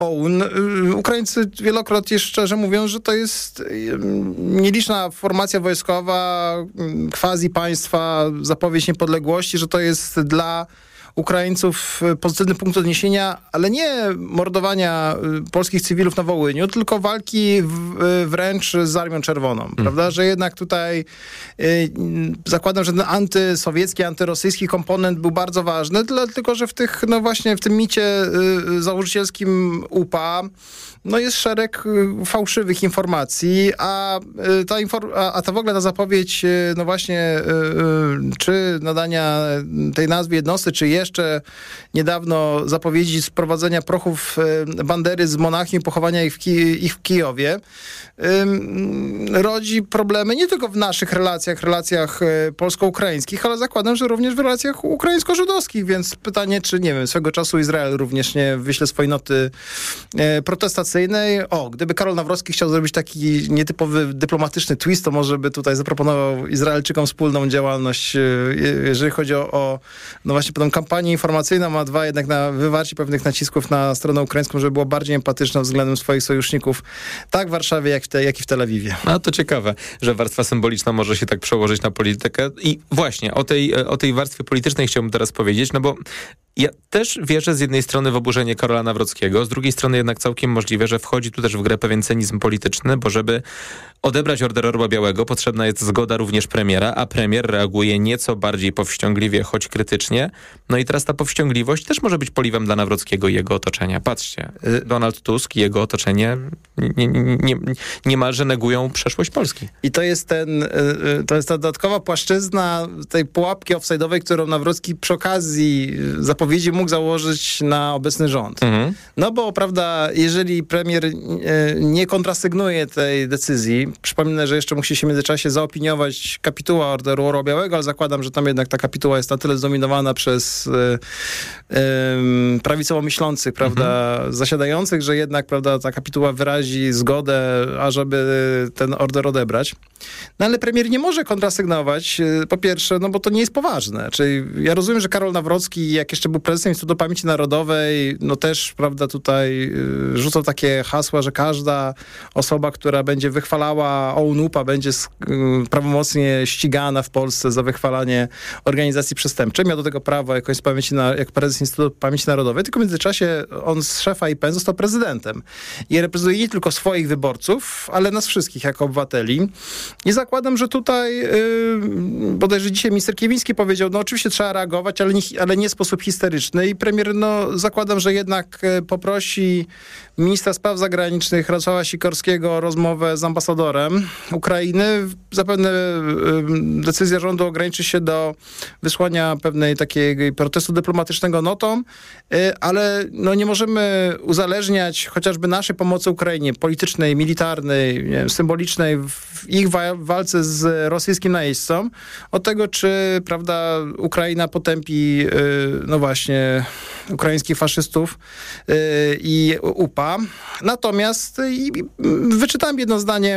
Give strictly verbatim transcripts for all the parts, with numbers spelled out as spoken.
O U N. Ukraińcy wielokrotnie szczerze mówią, że to jest nieliczna formacja wojskowa, quasi państwa, zapowiedź niepodległości, że to jest dla Ukraińców pozytywny punkt odniesienia, ale nie mordowania polskich cywilów na Wołyniu, tylko walki w, wręcz z Armią Czerwoną, hmm. prawda? Że jednak tutaj y, zakładam, że ten antysowiecki, antyrosyjski komponent był bardzo ważny, tylko że w tych, no właśnie w tym micie y, założycielskim U P A no jest szereg y, fałszywych informacji, a, y, ta infor- a, a ta w ogóle ta zapowiedź, y, no właśnie y, y, czy nadania tej nazwy jednostce, czy jeszcze niedawno zapowiedzi sprowadzenia prochów y, Bandery z Monachium i pochowania ich w, Ki- ich w Kijowie, y, rodzi problemy nie tylko w naszych relacjach, relacjach y, polsko-ukraińskich, ale zakładam, że również w relacjach ukraińsko-żydowskich, więc pytanie, czy nie wiem, swego czasu Izrael również nie wyśle swojej noty y, protestacyjnej. O, gdyby Karol Nawrocki chciał zrobić taki nietypowy dyplomatyczny twist, to może by tutaj zaproponował Izraelczykom wspólną działalność, jeżeli chodzi o, o no właśnie tę kampanię informacyjną, a dwa jednak na wywarcie pewnych nacisków na stronę ukraińską, żeby było bardziej empatyczna względem swoich sojuszników, tak w Warszawie, jak, w te, jak i w Tel Awiwie. No to ciekawe, że warstwa symboliczna może się tak przełożyć na politykę. I właśnie o tej, o tej warstwie politycznej chciałbym teraz powiedzieć, no bo ja też wierzę z jednej strony w oburzenie Karola Nawrockiego, z drugiej strony jednak całkiem możliwe, że wchodzi tu też w grę pewien cynizm polityczny, bo żeby odebrać Order Orła Białego, potrzebna jest zgoda również premiera, a premier reaguje nieco bardziej powściągliwie, choć krytycznie. No i teraz ta powściągliwość też może być poliwem dla Nawrockiego i jego otoczenia. Patrzcie, Donald Tusk i jego otoczenie nie, nie, nie, niemalże negują przeszłość Polski. I to jest ten, to jest ta dodatkowa płaszczyzna tej pułapki offside'owej, którą Nawrocki przy okazji zapowiedzi mógł założyć na obecny rząd. Mhm. No bo, prawda, jeżeli premier nie kontrasygnuje tej decyzji, przypominę, że jeszcze musi się w międzyczasie zaopiniować kapituła Orderu Orła Białego, ale zakładam, że tam jednak ta kapituła jest na tyle zdominowana przez y, y, prawicowo myślących, prawda, mhm. zasiadających, że jednak, prawda, ta kapituła wyrazi zgodę, ażeby ten order odebrać. No ale premier nie może kontrasygnować, y, po pierwsze, no bo to nie jest poważne. Czyli ja rozumiem, że Karol Nawrocki, jak jeszcze był prezesem Instytutu Pamięci Narodowej, no też, prawda, tutaj y, rzucał takie hasła, że każda osoba, która będzie wychwalała O U N U P A, będzie sk- y, prawomocnie ścigana w Polsce za wychwalanie organizacji przestępczej. Miał do tego prawo jako, pamięci na, jako prezes Instytutu Pamięci Narodowej, tylko w międzyczasie on z szefa I P N został prezydentem. I reprezentuje nie tylko swoich wyborców, ale nas wszystkich jako obywateli. I zakładam, że tutaj yy, bodajże dzisiaj minister Kiewiński powiedział, no oczywiście trzeba reagować, ale nie, ale nie w sposób historyczny. I premier, no zakładam, że jednak y, poprosi ministra spraw zagranicznych Radosława Sikorskiego o rozmowę z ambasadorem Ukrainy. Zapewne y, decyzja rządu ograniczy się do wysłania pewnej takiej protestu dyplomatycznego notą, y, ale no nie możemy uzależniać chociażby naszej pomocy Ukrainie, politycznej, militarnej, nie wiem, symbolicznej w ich wa- walce z rosyjskim najeźdźcą, od tego, czy, prawda, Ukraina potępi, y, no właśnie, ukraińskich faszystów y, i U P A. Natomiast y, wyczytałem jedno zdanie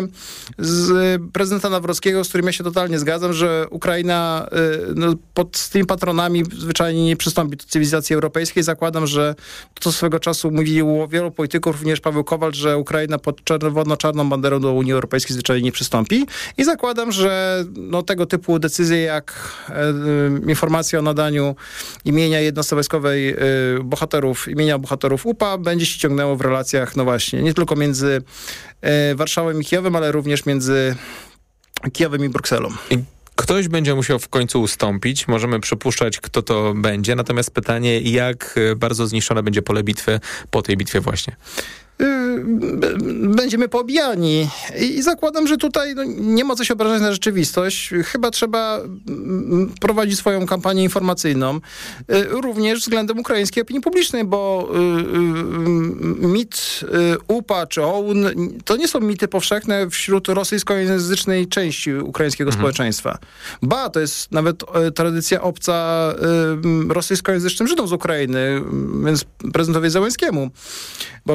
z prezydenta Nawrockiego, z którym ja się totalnie zgadzam, że Ukraina y, no, pod tymi patronami zwyczajnie nie przystąpi do cywilizacji europejskiej. Zakładam, że to swego czasu mówiło wielu polityków, również Paweł Kowal, że Ukraina pod czerwono-czarną banderą do Unii Europejskiej zwyczajnie nie przystąpi. I zakładam, że no, tego typu decyzje jak y, informacja o nadaniu imienia jednostce wojskowej y, bohaterów, imienia bohaterów U P A będzie się ciągnęło w relacjach, no właśnie, nie tylko między y, Warszawą i Kijowem, ale również między Kijowem i Brukselą. I ktoś będzie musiał w końcu ustąpić. Możemy przypuszczać, kto to będzie. Natomiast pytanie, jak bardzo zniszczone będzie pole bitwy po tej bitwie właśnie? Będziemy poobijani i zakładam, że tutaj no, nie ma co się obrażać na rzeczywistość. Chyba trzeba prowadzić swoją kampanię informacyjną również względem ukraińskiej opinii publicznej, bo mit U P A czy O U N to nie są mity powszechne wśród rosyjskojęzycznej części ukraińskiego mhm. społeczeństwa. Ba, to jest nawet tradycja obca rosyjskojęzycznym Żydom z Ukrainy, więc prezydentowi Zełenskiemu, bo przecież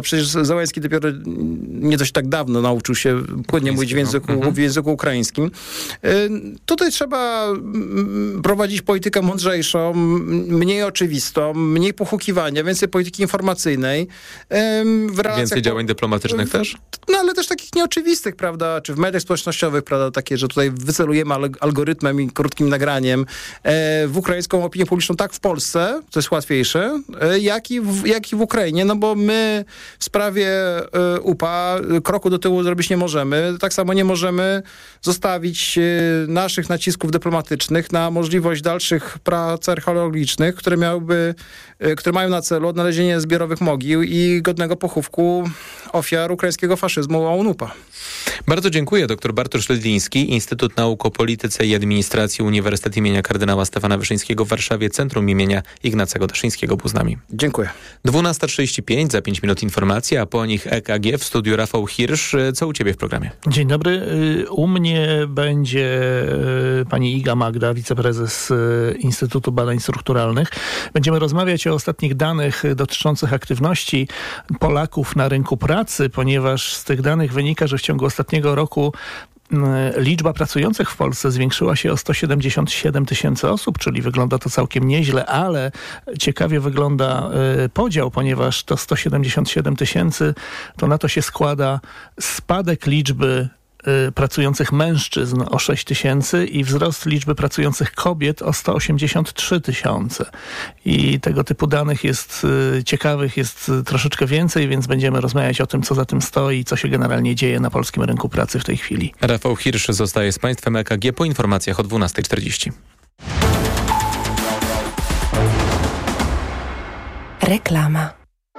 Zełenski dopiero nie dość tak dawno nauczył się płynnie mówić w języku, mhm. w języku ukraińskim. Tutaj trzeba prowadzić politykę mądrzejszą, mniej oczywistą, mniej pochukiwania, więcej polityki informacyjnej. W więcej działań dyplomatycznych w, też? No ale też takich nieoczywistych, prawda, czy w mediach społecznościowych, prawda, takie, że tutaj wycelujemy algorytmem i krótkim nagraniem w ukraińską opinię publiczną, tak w Polsce, to jest łatwiejsze, jak i w, jak i w Ukrainie, no bo my w sprawie U P A kroku do tyłu zrobić nie możemy. Tak samo nie możemy zostawić naszych nacisków dyplomatycznych na możliwość dalszych prac archeologicznych, które miałyby, które mają na celu odnalezienie zbiorowych mogił i godnego pochówku ofiar ukraińskiego faszyzmu O U N U P A. Bardzo dziękuję. Doktor Bartosz Ledliński, Instytut Nauk o Polityce i Administracji, Uniwersytet imienia kardynała Stefana Wyszyńskiego w Warszawie, Centrum imienia Ignacego Daszyńskiego był z nami. Dziękuję. dwunasta trzydzieści pięć, za pięć minut informacji, a po nich E K G, w studiu Rafał Hirsch. Co u ciebie w programie? Dzień dobry. U mnie będzie pani Iga Magda, wiceprezes Instytutu Badań Strukturalnych. Będziemy rozmawiać o ostatnich danych dotyczących aktywności Polaków na rynku pracy, ponieważ z tych danych wynika, że w ciągu ostatniego roku liczba pracujących w Polsce zwiększyła się o sto siedemdziesiąt siedem tysięcy osób, czyli wygląda to całkiem nieźle, ale ciekawie wygląda podział, ponieważ to sto siedemdziesiąt siedem tysięcy, to na to się składa spadek liczby pracujących mężczyzn o sześć tysięcy i wzrost liczby pracujących kobiet o sto osiemdziesiąt trzy tysiące. I tego typu danych jest ciekawych, jest troszeczkę więcej, więc będziemy rozmawiać o tym, co za tym stoi i co się generalnie dzieje na polskim rynku pracy w tej chwili. Rafał Hirsch zostaje z Państwem. E K G po informacjach o dwunasta czterdzieści. Reklama.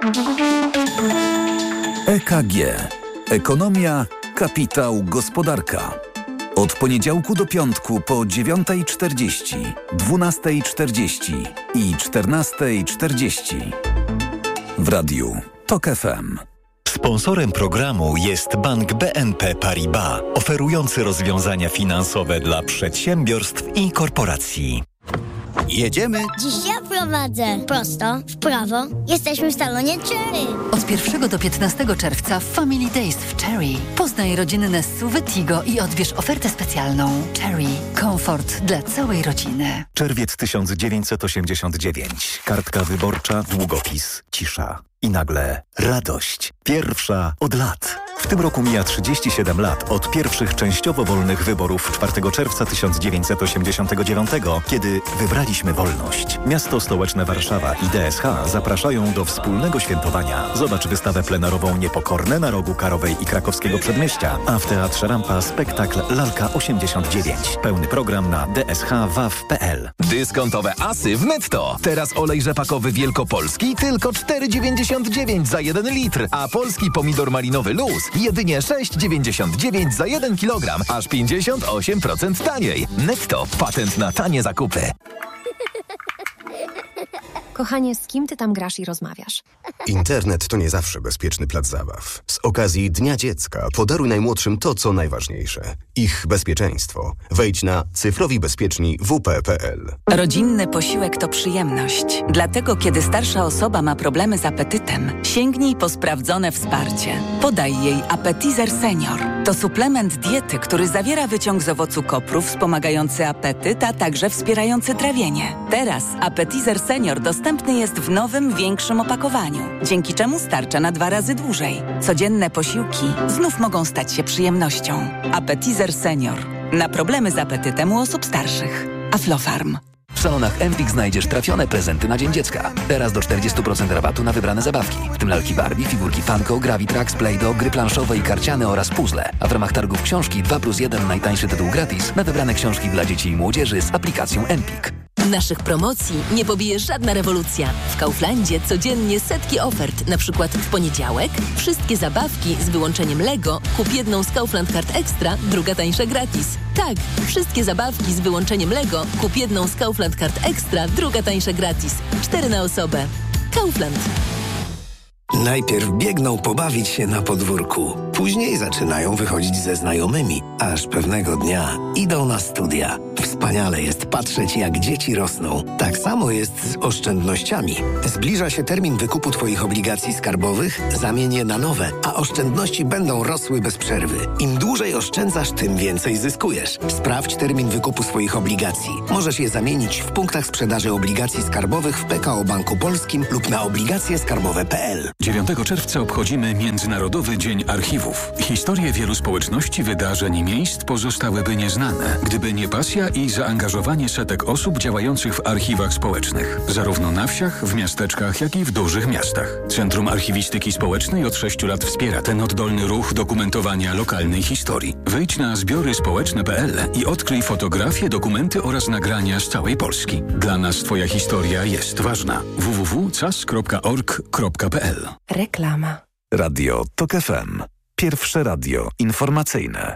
E K G. Ekonomia, kapitał, gospodarka. Od poniedziałku do piątku po dziewiąta czterdzieści, dwunasta czterdzieści i czternasta czterdzieści. W radiu TOK F M. Sponsorem programu jest Bank B N P Paribas, oferujący rozwiązania finansowe dla przedsiębiorstw i korporacji. Jedziemy? Dziś ja prowadzę. Prosto, w prawo. Jesteśmy w salonie Cherry. Od pierwszego do piętnastego czerwca w Family Days w Cherry. Poznaj rodzinne S U V Tigo i odbierz ofertę specjalną. Cherry. Komfort dla całej rodziny. Czerwiec tysiąc dziewięćset osiemdziesiąt dziewięć. Kartka wyborcza, długopis, cisza. I nagle radość. Pierwsza od lat. W tym roku mija trzydzieści siedem lat od pierwszych częściowo wolnych wyborów czwartego czerwca tysiąc dziewięćset osiemdziesiątego dziewiątego, kiedy wybraliśmy wolność. Miasto stołeczne Warszawa i D S H zapraszają do wspólnego świętowania. Zobacz wystawę plenarową Niepokorne na rogu Karowej i Krakowskiego Przedmieścia, a w Teatrze Rampa spektakl Lalka osiemdziesiąt dziewięć. Pełny program na d s h waw kropka p l. Dyskontowe asy w Netto. Teraz olej rzepakowy wielkopolski tylko cztery dziewięćdziesiąt dziewięć za jeden litr, a polski pomidor malinowy Luz jedynie sześć dziewięćdziesiąt dziewięć za jeden kilogram, aż pięćdziesiąt osiem procent taniej. Netto. Patent na tanie zakupy. Kochanie, z kim ty tam grasz i rozmawiasz? Internet to nie zawsze bezpieczny plac zabaw. Z okazji Dnia Dziecka podaruj najmłodszym to, co najważniejsze. Ich bezpieczeństwo. Wejdź na cyfrowi bezpieczni w p kropka p l. Rodzinny posiłek to przyjemność. Dlatego, kiedy starsza osoba ma problemy z apetytem, sięgnij po sprawdzone wsparcie. Podaj jej Appetizer Senior. To suplement diety, który zawiera wyciąg z owocu kopru wspomagający apetyt, a także wspierający trawienie. Teraz Appetizer Senior dostępny jest w nowym, większym opakowaniu, dzięki czemu starcza na dwa razy dłużej. Codzienne posiłki znów mogą stać się przyjemnością. Appetizer Senior. Na problemy z apetytem u osób starszych. Aflofarm. W salonach Empik znajdziesz trafione prezenty na Dzień Dziecka. Teraz do czterdzieści procent rabatu na wybrane zabawki, w tym lalki Barbie, figurki Funko, Gravitrax, Play-Doh, gry planszowe i karciane oraz puzzle. A w ramach targów książki dwa plus jeden najtańszy tytuł gratis na wybrane książki dla dzieci i młodzieży z aplikacją Empik. Naszych promocji nie pobije żadna rewolucja. W Kauflandzie codziennie setki ofert. Na przykład w poniedziałek wszystkie zabawki z wyłączeniem Lego kup jedną z Kaufland Card Extra, druga tańsza gratis. Tak, wszystkie zabawki z wyłączeniem Lego kup jedną z Kaufland Card Extra, druga tańsza gratis. Cztery na osobę. Kaufland. Najpierw biegną pobawić się na podwórku. Później zaczynają wychodzić ze znajomymi. Aż pewnego dnia idą na studia. Wspaniale jest patrzeć, jak dzieci rosną. Tak Tak samo jest z oszczędnościami. Zbliża się termin wykupu Twoich obligacji skarbowych, zamień je na nowe, a oszczędności będą rosły bez przerwy. Im dłużej oszczędzasz, tym więcej zyskujesz. Sprawdź termin wykupu swoich obligacji. Możesz je zamienić w punktach sprzedaży obligacji skarbowych w P K O Banku Polskim lub na obligacje skarbowe kropka p l. dziewiątego czerwca obchodzimy Międzynarodowy Dzień Archiwów. Historie wielu społeczności, wydarzeń i miejsc pozostałyby nieznane, gdyby nie pasja i zaangażowanie setek osób działających w archiwach społecznych. Zarówno na wsiach, w miasteczkach, jak i w dużych miastach. Centrum Archiwistyki Społecznej od sześciu lat wspiera ten oddolny ruch dokumentowania lokalnej historii. Wejdź na zbiory społeczne kropka p l i odkryj fotografie, dokumenty oraz nagrania z całej Polski. Dla nas Twoja historia jest ważna. w w w kropka c a s kropka org kropka p l. Reklama. Radio TOK F M. Pierwsze radio informacyjne.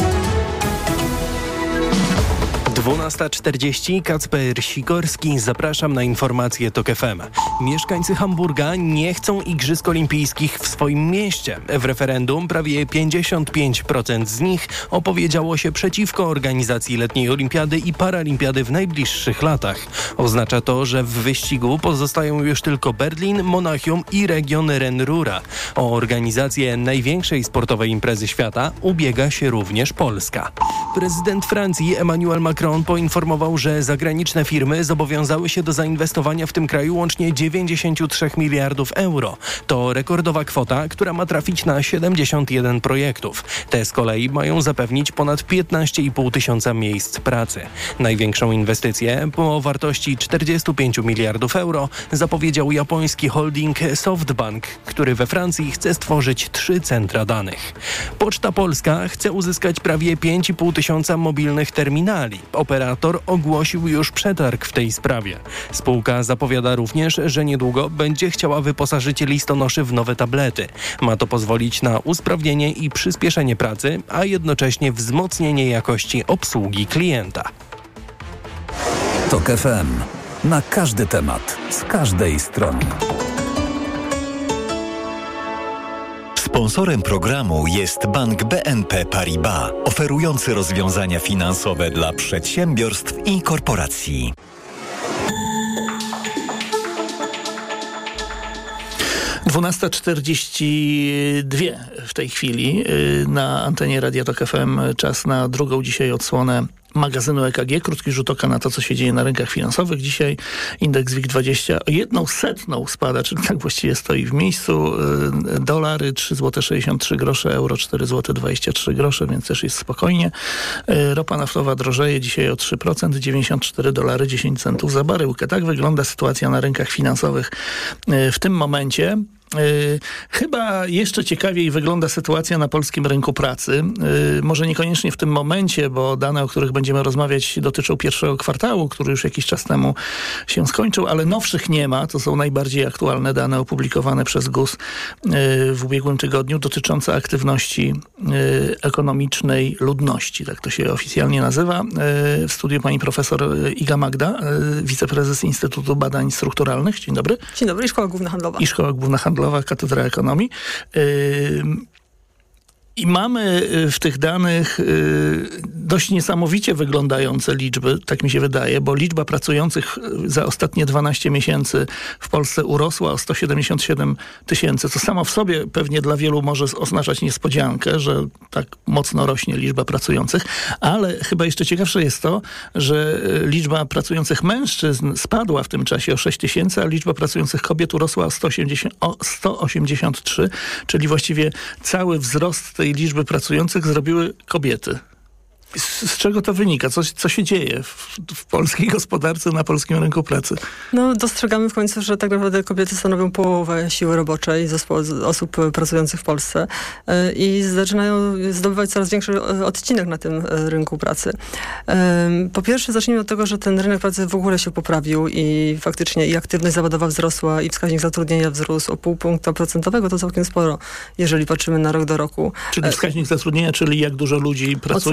dwunasta czterdzieści, Kacper Sikorski, zapraszam na informacje TOK F M. Mieszkańcy Hamburga nie chcą Igrzysk Olimpijskich w swoim mieście. W referendum prawie pięćdziesiąt pięć procent z nich opowiedziało się przeciwko organizacji letniej olimpiady i paralimpiady w najbliższych latach. Oznacza to, że w wyścigu pozostają już tylko Berlin, Monachium i region Ren-Rura. O organizację największej sportowej imprezy świata ubiega się również Polska. Prezydent Francji Emmanuel Macron poinformował, że zagraniczne firmy zobowiązały się do zainwestowania w tym kraju łącznie dziewięćdziesiąt trzy miliardów euro. To rekordowa kwota, która ma trafić na siedemdziesiąt jeden projektów. Te z kolei mają zapewnić ponad piętnaście i pół tysiąca miejsc pracy. Największą inwestycję o wartości czterdzieści pięć miliardów euro zapowiedział japoński holding SoftBank, który we Francji chce stworzyć trzy centra danych. Poczta Polska chce uzyskać prawie pięć i pół tysiąca mobilnych terminali. Operator ogłosił już przetarg w tej sprawie. Spółka zapowiada również, że niedługo będzie chciała wyposażyć listonoszy w nowe tablety. Ma to pozwolić na usprawnienie i przyspieszenie pracy, a jednocześnie wzmocnienie jakości obsługi klienta. TOK F M. Na każdy temat, z każdej strony. Sponsorem programu jest Bank B N P Paribas, oferujący rozwiązania finansowe dla przedsiębiorstw i korporacji. dwunasta czterdzieści dwa w tej chwili na antenie Radia Tok F M. Czas na drugą dzisiaj odsłonę magazynu E K G. Krótki rzut oka na to, co się dzieje na rynkach finansowych. Dzisiaj indeks WIG dwadzieścia o jedną setną spada, czyli tak właściwie stoi w miejscu. Dolary trzy złote sześćdziesiąt trzy grosze, euro cztery złote dwadzieścia trzy grosze, więc też jest spokojnie. Ropa naftowa drożeje dzisiaj o trzy procent, dziewięćdziesiąt cztery dolary dziesięć centów za baryłkę. Tak wygląda sytuacja na rynkach finansowych w tym momencie. Yy, chyba jeszcze ciekawiej wygląda sytuacja na polskim rynku pracy. Yy, może niekoniecznie w tym momencie, bo dane, o których będziemy rozmawiać, dotyczą pierwszego kwartału, który już jakiś czas temu się skończył, ale nowszych nie ma. To są najbardziej aktualne dane opublikowane przez G U S yy, w ubiegłym tygodniu, dotyczące aktywności yy, ekonomicznej ludności. Tak to się oficjalnie nazywa. Yy, w studiu pani profesor Iga Magda, yy, wiceprezes Instytutu Badań Strukturalnych. Dzień dobry. Dzień dobry. I Szkoła Główna Handlowa. I Szkoła Główna Handlowa. Katedra Ekonomii. Yy, I mamy w tych danych yy, dość niesamowicie wyglądające liczby, tak mi się wydaje, bo liczba pracujących za ostatnie dwanaście miesięcy w Polsce urosła o sto siedemdziesiąt siedem tysięcy, co samo w sobie pewnie dla wielu może oznaczać niespodziankę, że tak mocno rośnie liczba pracujących, ale chyba jeszcze ciekawsze jest to, że liczba pracujących mężczyzn spadła w tym czasie o sześć tysięcy, a liczba pracujących kobiet urosła o sto osiemdziesiąt trzy, czyli właściwie cały wzrost tej liczby pracujących zrobiły kobiety. Z, z czego to wynika? Co, co się dzieje w, w polskiej gospodarce, na polskim rynku pracy? No, dostrzegamy w końcu, że tak naprawdę kobiety stanowią połowę siły roboczej zespołu osób pracujących w Polsce yy, i zaczynają zdobywać coraz większy odcinek na tym rynku pracy. Yy, po pierwsze, zacznijmy od tego, że ten rynek pracy w ogóle się poprawił i faktycznie i aktywność zawodowa wzrosła i wskaźnik zatrudnienia wzrósł o pół punkta procentowego, to całkiem sporo, jeżeli patrzymy na rok do roku. Czyli wskaźnik zatrudnienia, czyli jak dużo ludzi pracuje? Odsetek osób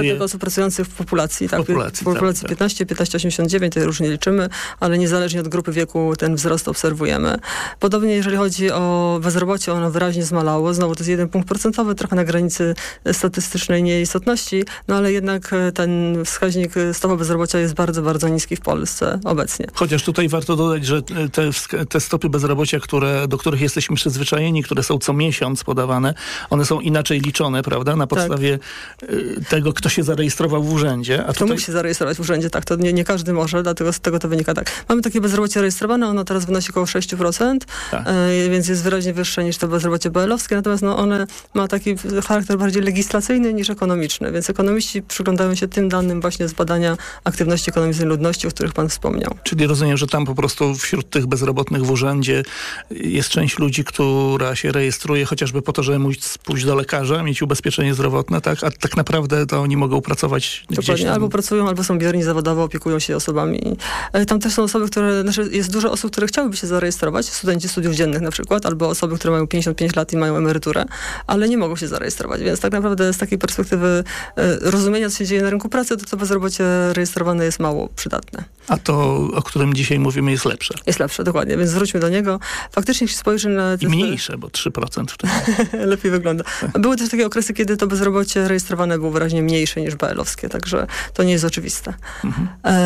pracujących w populacji. Tak, populacji, w populacji tak, piętnaście, piętnaście osiemdziesiąt dziewięć, to różnie liczymy, ale niezależnie od grupy wieku ten wzrost obserwujemy. Podobnie jeżeli chodzi o bezrobocie, ono wyraźnie zmalało. Znowu to jest jeden punkt procentowy, trochę na granicy statystycznej nieistotności, no ale jednak ten wskaźnik stopa bezrobocia jest bardzo, bardzo niski w Polsce obecnie. Chociaż tutaj warto dodać, że te, te stopy bezrobocia, które, do których jesteśmy przyzwyczajeni, które są co miesiąc podawane, one są inaczej liczone, prawda? Na podstawie tak. tego, kto się zarejestrował w urzędzie. A kto tutaj... musi się zarejestrować w urzędzie, tak. To nie, nie każdy może, dlatego z tego to wynika tak. Mamy takie bezrobocie rejestrowane, ono teraz wynosi około sześć procent, tak. e, więc jest wyraźnie wyższe niż to bezrobocie B L-owskie, natomiast no, one ma taki charakter bardziej legislacyjny niż ekonomiczny, więc ekonomiści przyglądają się tym danym właśnie z badania aktywności ekonomicznej ludności, o których pan wspomniał. Czyli rozumiem, że tam po prostu wśród tych bezrobotnych w urzędzie jest część ludzi, która się rejestruje chociażby po to, żeby móc pójść do lekarza, mieć ubezpieczenie zdrowotne, tak? A tak naprawdę to oni mogą pracować Dokładnie. gdzieś tam. Albo pracują, albo są bierni zawodowo, opiekują się osobami. Tam też są osoby, które, znaczy jest dużo osób, które chciałyby się zarejestrować, studenci studiów dziennych na przykład, albo osoby, które mają pięćdziesiąt pięć lat i mają emeryturę, ale nie mogą się zarejestrować, więc tak naprawdę z takiej perspektywy rozumienia, co się dzieje na rynku pracy, to to bezrobocie rejestrowane jest mało przydatne. A to, o którym dzisiaj mówimy, jest lepsze. Jest lepsze, dokładnie, więc wróćmy do niego. Faktycznie, jeśli spojrzy na... I mniejsze, bo trzy procent wtedy. Lepiej wygląda. Były też takie okresy, kiedy to bezrobocie rejestrowane było wyraźnie mniejsze niż B L-owskie, także to nie jest oczywiste. Mhm.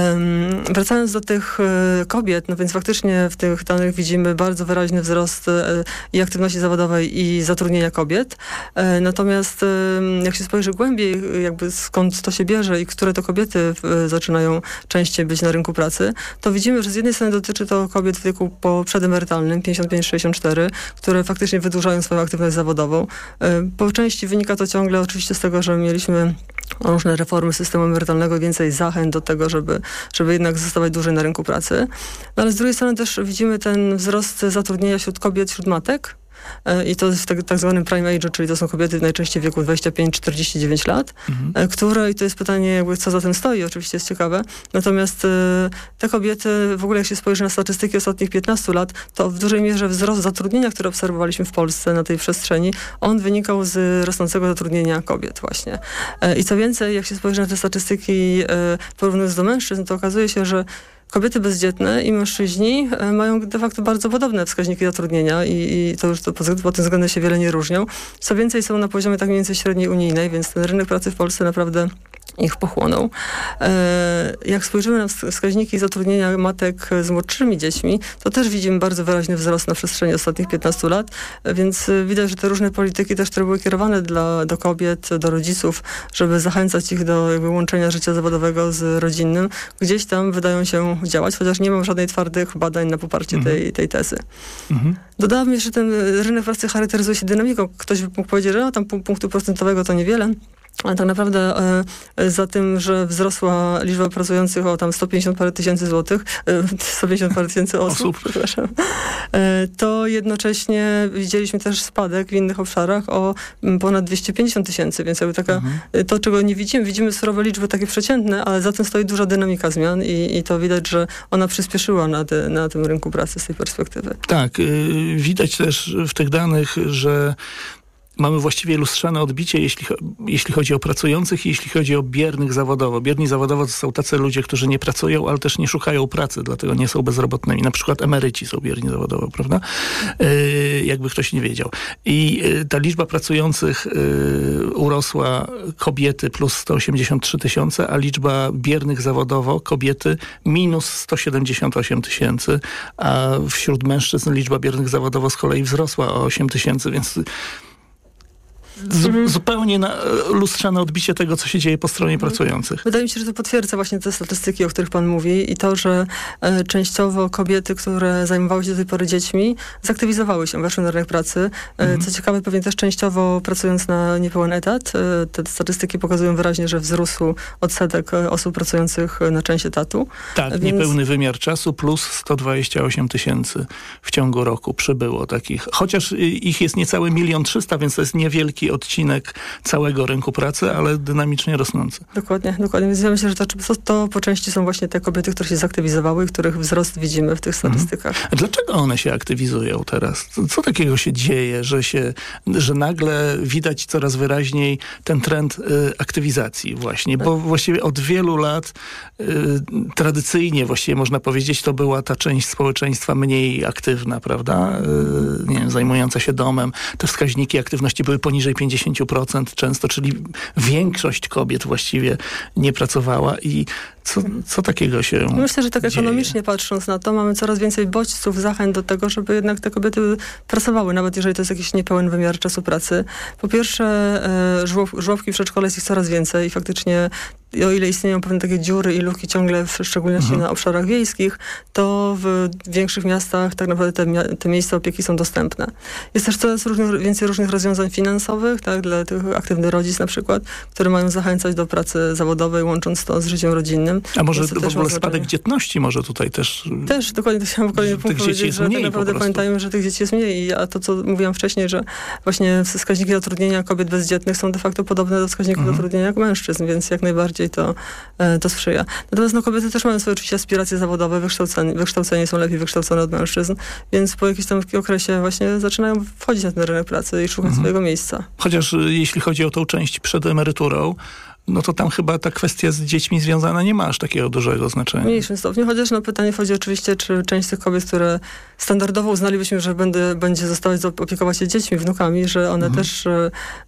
Um, wracając do tych y, kobiet, no więc faktycznie w tych danych widzimy bardzo wyraźny wzrost y, i aktywności zawodowej i zatrudnienia kobiet. Y, natomiast y, jak się spojrzy głębiej, jakby skąd to się bierze i które to kobiety y, zaczynają częściej być na rynku pracy, to widzimy, że z jednej strony dotyczy to kobiet w wieku po przedemerytalnym, pięćdziesiąt pięć sześćdziesiąt cztery, które faktycznie wydłużają swoją aktywność zawodową. Y, po części wynika to ciągle oczywiście z tego, że mieliśmy różne reformy systemu emerytalnego, więcej zachęt do tego, żeby, żeby jednak zostawać dłużej na rynku pracy. No ale z drugiej strony też widzimy ten wzrost zatrudnienia wśród kobiet, wśród matek. I to w tak, tak zwanym prime age, czyli to są kobiety najczęściej w wieku dwadzieścia pięć czterdzieści dziewięć lat, mhm. które, i to jest pytanie, jakby co za tym stoi, oczywiście jest ciekawe, natomiast te kobiety, w ogóle jak się spojrzy na statystyki ostatnich piętnastu lat, to w dużej mierze wzrost zatrudnienia, który obserwowaliśmy w Polsce na tej przestrzeni, on wynikał z rosnącego zatrudnienia kobiet właśnie. I co więcej, jak się spojrzy na te statystyki porównując do mężczyzn, to okazuje się, że kobiety bezdzietne i mężczyźni mają de facto bardzo podobne wskaźniki zatrudnienia i, i to już to pod, pod tym względem się wiele nie różnią. Co więcej, są na poziomie tak mniej więcej średniej unijnej, więc ten rynek pracy w Polsce naprawdę ich pochłonął. E, jak spojrzymy na wskaźniki zatrudnienia matek z młodszymi dziećmi, to też widzimy bardzo wyraźny wzrost na przestrzeni ostatnich piętnastu lat, więc widać, że te różne polityki też, które były kierowane dla, do kobiet, do rodziców, żeby zachęcać ich do jakby łączenia życia zawodowego z rodzinnym, gdzieś tam wydają się działać, chociaż nie mam żadnych twardych badań na poparcie mhm. tej, tej tezy. Mhm. Dodałabym jeszcze, że ten rynek pracy charakteryzuje się dynamiką. Ktoś by mógł powiedzieć, że no, tam punktu procentowego to niewiele, ale tak naprawdę e, za tym, że wzrosła liczba pracujących o tam sto pięćdziesiąt parę tysięcy złotych, e, sto pięćdziesiąt parę tysięcy osób, osób. przepraszam, e, to jednocześnie widzieliśmy też spadek w innych obszarach o m, ponad dwieście pięćdziesiąt tysięcy, więc jakby taka, mhm. to czego nie widzimy, widzimy surowe liczby takie przeciętne, ale za tym stoi duża dynamika zmian i, i to widać, że ona przyspieszyła na, te, na tym rynku pracy z tej perspektywy. Tak, y, widać też w tych danych, że mamy właściwie lustrzane odbicie, jeśli, jeśli chodzi o pracujących i jeśli chodzi o biernych zawodowo. Bierni zawodowo to są tacy ludzie, którzy nie pracują, ale też nie szukają pracy, dlatego nie są bezrobotnymi. Na przykład emeryci są bierni zawodowo, prawda? Yy, jakby ktoś nie wiedział. I yy, ta liczba pracujących yy, urosła kobiety plus sto osiemdziesiąt trzy tysiące, a liczba biernych zawodowo kobiety minus sto siedemdziesiąt osiem tysięcy, a wśród mężczyzn liczba biernych zawodowo z kolei wzrosła o osiem tysięcy, więc Z, mhm. zupełnie na, lustrzane odbicie tego, co się dzieje po stronie mhm. pracujących. Wydaje mi się, że to potwierdza właśnie te statystyki, o których pan mówi i to, że e, częściowo kobiety, które zajmowały się do tej pory dziećmi, zaktywizowały się, weszły na rynek pracy. E, mhm. Co ciekawe, pewnie też częściowo pracując na niepełen etat. E, te statystyki pokazują wyraźnie, że wzrósł odsetek osób pracujących na część etatu. Tak, Więc... niepełny wymiar czasu plus sto dwadzieścia osiem tysięcy w ciągu roku przybyło takich. Chociaż ich jest niecałe milion trzysta, więc to jest niewielki niewielki odcinek całego rynku pracy, ale dynamicznie rosnący. Dokładnie, dokładnie. Więc ja myślę, że to, to po części są właśnie te kobiety, które się zaktywizowały i których wzrost widzimy w tych statystykach. A dlaczego one się aktywizują teraz? Co takiego się dzieje, że się, że nagle widać coraz wyraźniej ten trend y, aktywizacji właśnie? Bo właściwie od wielu lat y, tradycyjnie właściwie można powiedzieć, to była ta część społeczeństwa mniej aktywna, prawda? Y, nie wiem, zajmująca się domem. Te wskaźniki aktywności były poniżej pięćdziesiąt procent często, czyli większość kobiet właściwie nie pracowała i co, co takiego się Myślę, że tak dzieje? ekonomicznie patrząc na to, mamy coraz więcej bodźców, zachęt do tego, żeby jednak te kobiety pracowały, nawet jeżeli to jest jakiś niepełen wymiar czasu pracy. Po pierwsze, e, żłob, żłobki w przedszkole jest ich coraz więcej i faktycznie o ile istnieją pewne takie dziury i luki ciągle, w szczególności mhm. na obszarach wiejskich, to w większych miastach tak naprawdę te, mia- te miejsca opieki są dostępne. Jest też coraz różnych, więcej różnych rozwiązań finansowych, tak, dla tych aktywnych rodzic na przykład, które mają zachęcać do pracy zawodowej, łącząc to z życiem rodzinnym. A może w ogóle spadek dzietności może tutaj też... Też, dokładnie, to chciałam kolejny punkt powiedzieć, że tak naprawdę pamiętajmy, że tych dzieci jest mniej, a to, co mówiłam wcześniej, że właśnie wskaźniki zatrudnienia kobiet bezdzietnych są de facto podobne do wskaźników mhm. zatrudnienia mężczyzn, więc jak najbardziej to, to sprzyja. Natomiast no, kobiety też mają swoje oczywiście aspiracje zawodowe, wykształcenie, wykształcenie są lepiej wykształcone od mężczyzn, więc po jakimś tam okresie właśnie zaczynają wchodzić na ten rynek pracy i szukać mhm. swojego miejsca. Chociaż jeśli chodzi o tą część przed emeryturą, no to tam chyba ta kwestia z dziećmi związana nie ma aż takiego dużego znaczenia. W mniejszym stopniu, chociaż no pytanie chodzi oczywiście, czy część tych kobiet, które standardowo uznalibyśmy, że będę, będzie zostawać opiekować się dziećmi, wnukami, że one mhm. też... E,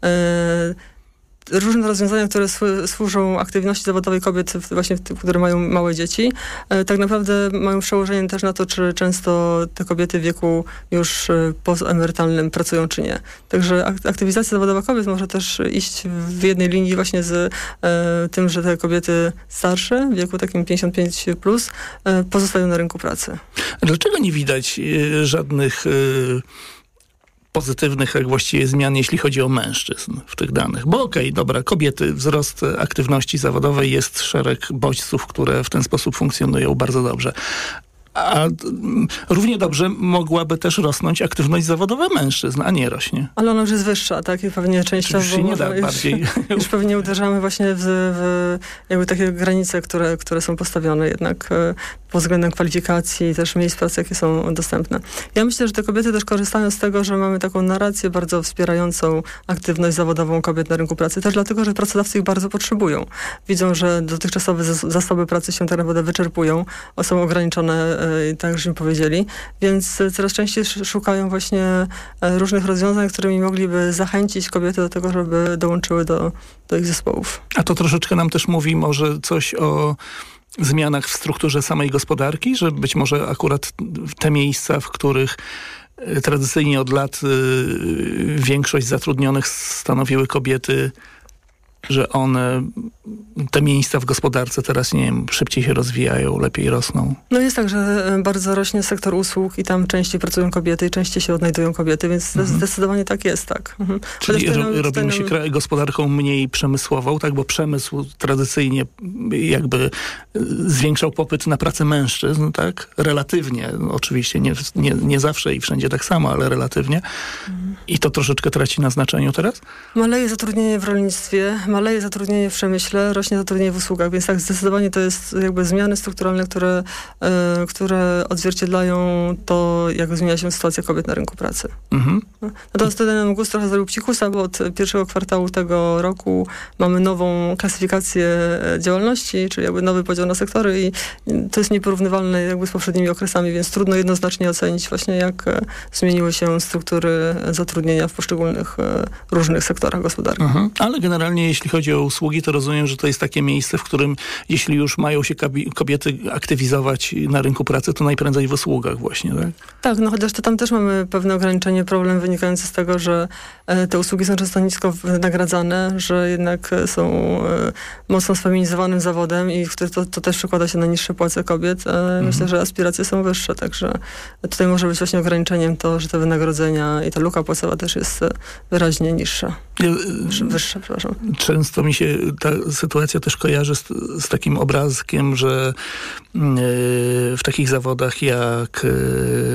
różne rozwiązania, które służą aktywności zawodowej kobiet, właśnie które mają małe dzieci, tak naprawdę mają przełożenie też na to, czy często te kobiety w wieku już pozemerytalnym pracują, czy nie. Także aktywizacja zawodowa kobiet może też iść w jednej linii właśnie z e, tym, że te kobiety starsze, w wieku takim pięćdziesiąt pięć plus, e, pozostają na rynku pracy. Dlaczego nie widać e, żadnych... E, pozytywnych jak właściwie zmian, jeśli chodzi o mężczyzn w tych danych. Bo okej, okay, dobra, kobiety, wzrost aktywności zawodowej, jest szereg bodźców, które w ten sposób funkcjonują bardzo dobrze. A równie dobrze mogłaby też rosnąć aktywność zawodowa mężczyzn, a nie rośnie. Ale ona już jest wyższa, tak? I pewnie częściowo... Już się nie da bardziej... Już, już pewnie uderzamy właśnie w, w jakby takie granice, które, które są postawione jednak pod względem kwalifikacji i też miejsc pracy, jakie są dostępne. Ja myślę, że te kobiety też korzystają z tego, że mamy taką narrację bardzo wspierającą aktywność zawodową kobiet na rynku pracy. Też dlatego, że pracodawcy ich bardzo potrzebują. Widzą, że dotychczasowe zasoby pracy się tak naprawdę wyczerpują, są ograniczone, tak żeśmy powiedzieli, więc coraz częściej szukają właśnie różnych rozwiązań, którymi mogliby zachęcić kobiety do tego, żeby dołączyły do, do ich zespołów. A to troszeczkę nam też mówi może coś o zmianach w strukturze samej gospodarki, że być może akurat te miejsca, w których tradycyjnie od lat większość zatrudnionych stanowiły kobiety, że one, te miejsca w gospodarce teraz, nie wiem, szybciej się rozwijają, lepiej rosną. No jest tak, że bardzo rośnie sektor usług i tam częściej pracują kobiety i częściej się odnajdują kobiety, więc mhm. zdecydowanie tak jest, tak. Mhm. Czyli ro, robimy się nam... gospodarką mniej przemysłową, tak, bo przemysł tradycyjnie jakby zwiększał popyt na pracę mężczyzn, tak, relatywnie, oczywiście nie, nie, nie zawsze i wszędzie tak samo, ale relatywnie. Mhm. I to troszeczkę traci na znaczeniu teraz? Maleje zatrudnienie w rolnictwie, maleje zatrudnienie w przemyśle, rośnie zatrudnienie w usługach, więc tak zdecydowanie to jest jakby zmiany strukturalne, które, y, które odzwierciedlają to, jak zmienia się sytuacja kobiet na rynku pracy. Mhm. Natomiast wtedy nam GUS trochę zrobił psikusa, bo od pierwszego kwartału tego roku mamy nową klasyfikację działalności, czyli jakby nowy podział na sektory i to jest nieporównywalne jakby z poprzednimi okresami, więc trudno jednoznacznie ocenić właśnie, jak zmieniły się struktury zatrudnienia w poszczególnych różnych sektorach gospodarki. Mhm. Ale generalnie jeśli chodzi o usługi, to rozumiem, że to jest takie miejsce, w którym jeśli już mają się kobiety aktywizować na rynku pracy, to najprędzej w usługach właśnie, tak? Tak, no chociaż to tam też mamy pewne ograniczenie, problem wynikający z tego, że e, te usługi są często nisko wynagradzane, że jednak są e, mocno sfeminizowanym zawodem i to, to też przekłada się na niższe płace kobiet. E, mhm. Myślę, że aspiracje są wyższe, także tutaj może być właśnie ograniczeniem to, że te wynagrodzenia i ta luka płacowa też jest wyraźnie niższa. Ja, wyższa, przepraszam. Często mi się ta sytuacja też kojarzy z, z takim obrazkiem, że yy, w takich zawodach jak yy,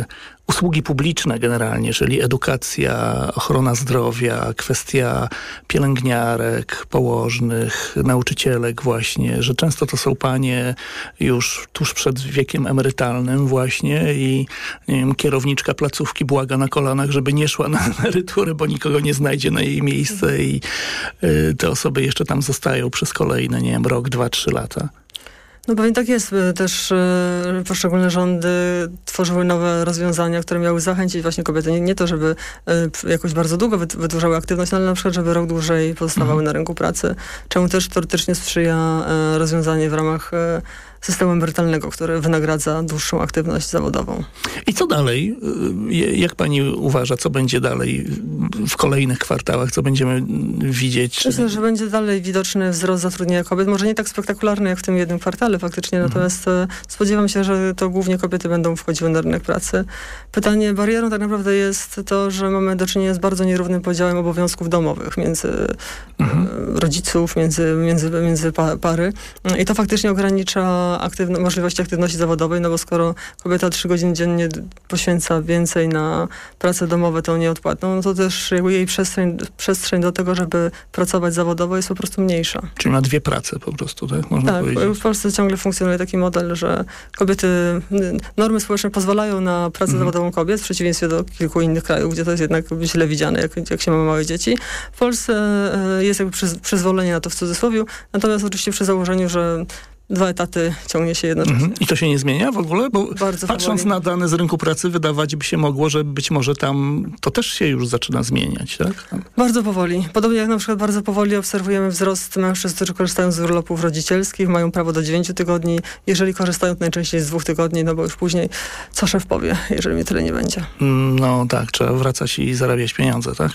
usługi publiczne generalnie, czyli edukacja, ochrona zdrowia, kwestia pielęgniarek, położnych, nauczycielek właśnie, że często to są panie już tuż przed wiekiem emerytalnym właśnie i nie wiem, kierowniczka placówki błaga na kolanach, żeby nie szła na emeryturę, bo nikogo nie znajdzie na jej miejsce i y, te osoby jeszcze tam zostają przez kolejne, nie wiem, rok, dwa, trzy lata. No pewnie tak jest. Też e, poszczególne rządy tworzyły nowe rozwiązania, które miały zachęcić właśnie kobiety. Nie, nie to, żeby e, jakoś bardzo długo wydłużały aktywność, no, ale na przykład, żeby rok dłużej pozostawały mhm. na rynku pracy. Czemu też teoretycznie sprzyja e, rozwiązanie w ramach e, systemu emerytalnego, który wynagradza dłuższą aktywność zawodową. I co dalej? Jak pani uważa, co będzie dalej w kolejnych kwartałach? Co będziemy widzieć? Myślę, że będzie dalej widoczny wzrost zatrudnienia kobiet. Może nie tak spektakularny jak w tym jednym kwartale faktycznie, mhm. natomiast spodziewam się, że to głównie kobiety będą wchodziły na rynek pracy. Pytanie, barierą tak naprawdę jest to, że mamy do czynienia z bardzo nierównym podziałem obowiązków domowych między mhm. rodziców, między, między, między pary. I to faktycznie ogranicza Aktywno, możliwości aktywności zawodowej, no bo skoro kobieta trzy godziny dziennie poświęca więcej na prace domowe, tą nieodpłatną, no to też jakby jej przestrzeń, przestrzeń do tego, żeby pracować zawodowo jest po prostu mniejsza. Czyli ma dwie prace po prostu, tak? Można tak, powiedzieć. w Polsce ciągle funkcjonuje taki model, że kobiety, normy społeczne pozwalają na pracę mhm. zawodową kobiet, w przeciwieństwie do kilku innych krajów, gdzie to jest jednak źle widziane, jak, jak się ma małe dzieci. W Polsce jest jakby przyz, przyzwolenie na to w cudzysłowie, natomiast oczywiście przy założeniu, że dwa etaty ciągnie się jednocześnie. Mhm. I to się nie zmienia w ogóle? Bo Bardzo patrząc powoli. na dane z rynku pracy, wydawać by się mogło, że być może tam to też się już zaczyna zmieniać, tak? Bardzo powoli. Podobnie jak na przykład bardzo powoli obserwujemy wzrost mężczyzn, którzy korzystają z urlopów rodzicielskich, mają prawo do dziewięciu tygodni. Jeżeli korzystają, to najczęściej z dwóch tygodni, no bo już później co szef powie, jeżeli mi tyle nie będzie. No tak, trzeba wracać i zarabiać pieniądze, tak?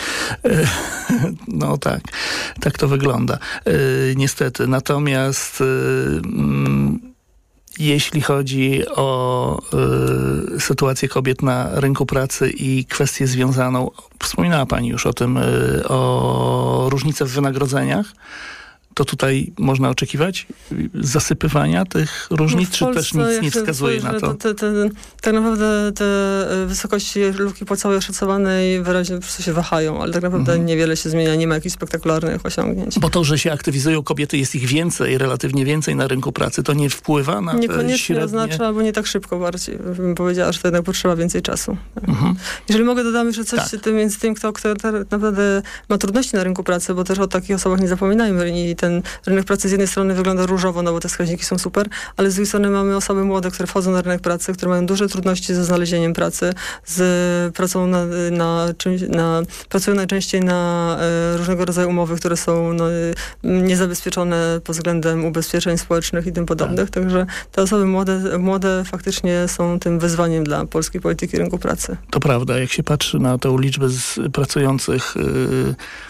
No tak, tak to wygląda. Niestety. Natomiast jeśli chodzi o y, sytuację kobiet na rynku pracy i kwestię związaną, wspominała pani już o tym, y, o różnice w wynagrodzeniach, to tutaj można oczekiwać zasypywania tych różnic, no czy też nic nie wskazuje na to? Te, te, tak naprawdę te wysokości luki płacowej oszacowanej wyraźnie po prostu się wahają, ale tak naprawdę mhm. niewiele się zmienia, nie ma jakichś spektakularnych osiągnięć. Bo to, że się aktywizują kobiety, jest ich więcej, relatywnie więcej na rynku pracy, to nie wpływa na Niekoniecznie średnie... oznacza, albo nie tak szybko bardziej, bym powiedziała, że to jednak potrzeba więcej czasu. Mhm. Jeżeli mogę, dodam jeszcze coś tak. między tym, kto, kto tak naprawdę ma trudności na rynku pracy, bo też o takich osobach nie zapominajmy i ten rynek pracy z jednej strony wygląda różowo, no bo te wskaźniki są super, ale z drugiej strony mamy osoby młode, które wchodzą na rynek pracy, które mają duże trudności ze znalezieniem pracy, z pracą na, na czymś, na, pracują najczęściej na e, różnego rodzaju umowy, które są no, niezabezpieczone pod względem ubezpieczeń społecznych i tym podobnych, tak. Także te osoby młode, młode faktycznie są tym wyzwaniem dla polskiej polityki rynku pracy. To prawda, jak się patrzy na tę liczbę z pracujących yy,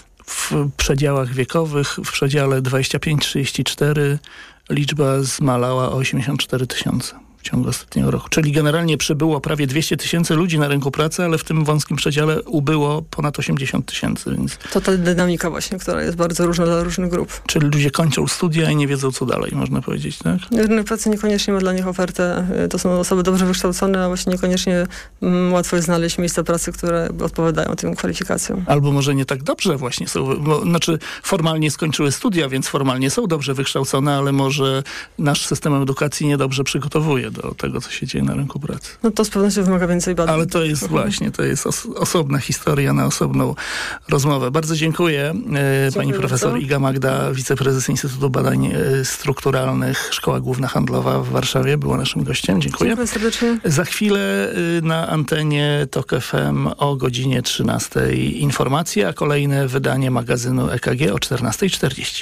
w przedziałach wiekowych, w przedziale dwadzieścia pięć trzydzieści cztery liczba zmalała o osiemdziesiąt cztery tysiące w ciągu ostatniego roku. Czyli generalnie przybyło prawie dwieście tysięcy ludzi na rynku pracy, ale w tym wąskim przedziale ubyło ponad osiemdziesiąt tysięcy. Więc... To ta dynamika właśnie, która jest bardzo różna dla różnych grup. Czyli ludzie kończą studia i nie wiedzą, co dalej, można powiedzieć, tak? Rynek pracy niekoniecznie ma dla nich ofertę. To są osoby dobrze wykształcone, a właśnie niekoniecznie mm, łatwo jest znaleźć miejsca pracy, które odpowiadają tym kwalifikacjom. Albo może nie tak dobrze właśnie są, bo, znaczy formalnie skończyły studia, więc formalnie są dobrze wykształcone, ale może nasz system edukacji niedobrze przygotowuje do tego, co się dzieje na rynku pracy. No to z pewnością wymaga więcej badań. Ale to jest właśnie, to jest os- osobna historia na osobną rozmowę. Bardzo dziękuję. E, dziękuję pani profesor bardzo. Iga Magda, wiceprezes Instytutu Badań e, Strukturalnych, Szkoła Główna Handlowa w Warszawie, była naszym gościem. Dziękuję. Dziękuję serdecznie. Za chwilę e, na antenie Tok F M o godzinie trzynastej informacje, a kolejne wydanie magazynu E K G o czternasta czterdzieści.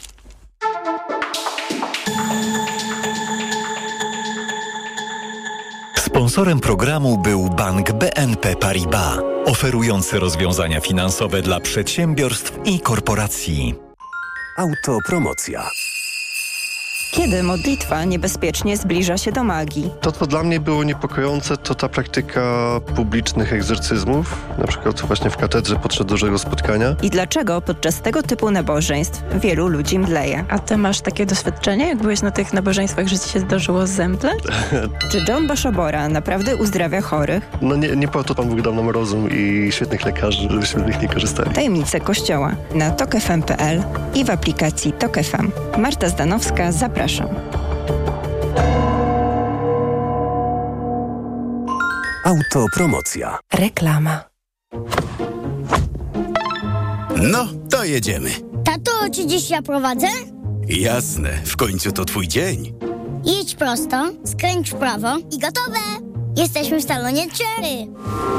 Sponsorem programu był Bank B N P Paribas, oferujący rozwiązania finansowe dla przedsiębiorstw i korporacji. Autopromocja. Kiedy modlitwa niebezpiecznie zbliża się do magii? To, co dla mnie było niepokojące, to ta praktyka publicznych egzorcyzmów, na przykład właśnie w katedrze podczas dużego spotkania. I dlaczego podczas tego typu nabożeństw wielu ludzi mdleje? A ty masz takie doświadczenie, jak byłeś na tych nabożeństwach, że ci się zdarzyło zemdleć? Czy John Baszobora naprawdę uzdrawia chorych? No nie, nie po to Pan Bóg dał nam rozum i świetnych lekarzy, żebyśmy z nich nie korzystali. Tajemnice Kościoła na tok f m kropka p l i w aplikacji Tok F M. Marta Zdanowska, zapraszam. Autopromocja. Reklama. No, to jedziemy. Tato, czy dziś ja prowadzę? Jasne, w końcu to twój dzień. Jedź prosto, skręć w prawo i gotowe! Jesteśmy w salonie Cherry.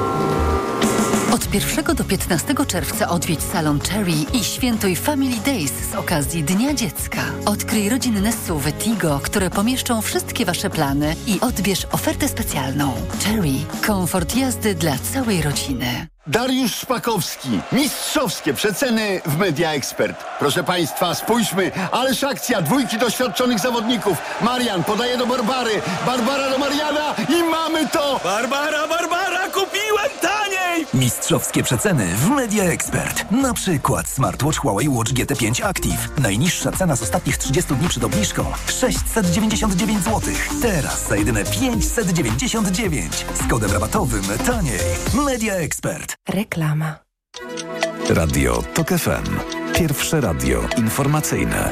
Od pierwszego do piętnastego czerwca odwiedź salon Cherry i świętuj Family Days z okazji Dnia Dziecka. Odkryj rodzinne S U V Tigo, które pomieszczą wszystkie Wasze plany i odbierz ofertę specjalną. Cherry. Komfort jazdy dla całej rodziny. Dariusz Szpakowski. Mistrzowskie przeceny w Media Expert. Proszę Państwa, spójrzmy. Ależ akcja. Dwójki doświadczonych zawodników. Marian podaje do Barbary. Barbara do Mariana i mamy to! Barbara, Barbara, kupiłem taniej! Mistrzowskie przeceny w Media Expert. Na przykład smartwatch Huawei Watch G T pięć Active. Najniższa cena z ostatnich trzydziestu dni przed obniżką. sześćset dziewięćdziesiąt dziewięć złotych. Teraz za jedyne pięćset dziewięćdziesiąt dziewięć. Z kodem rabatowym taniej. Media Expert. Reklama. Radio Tok F M. Pierwsze radio informacyjne.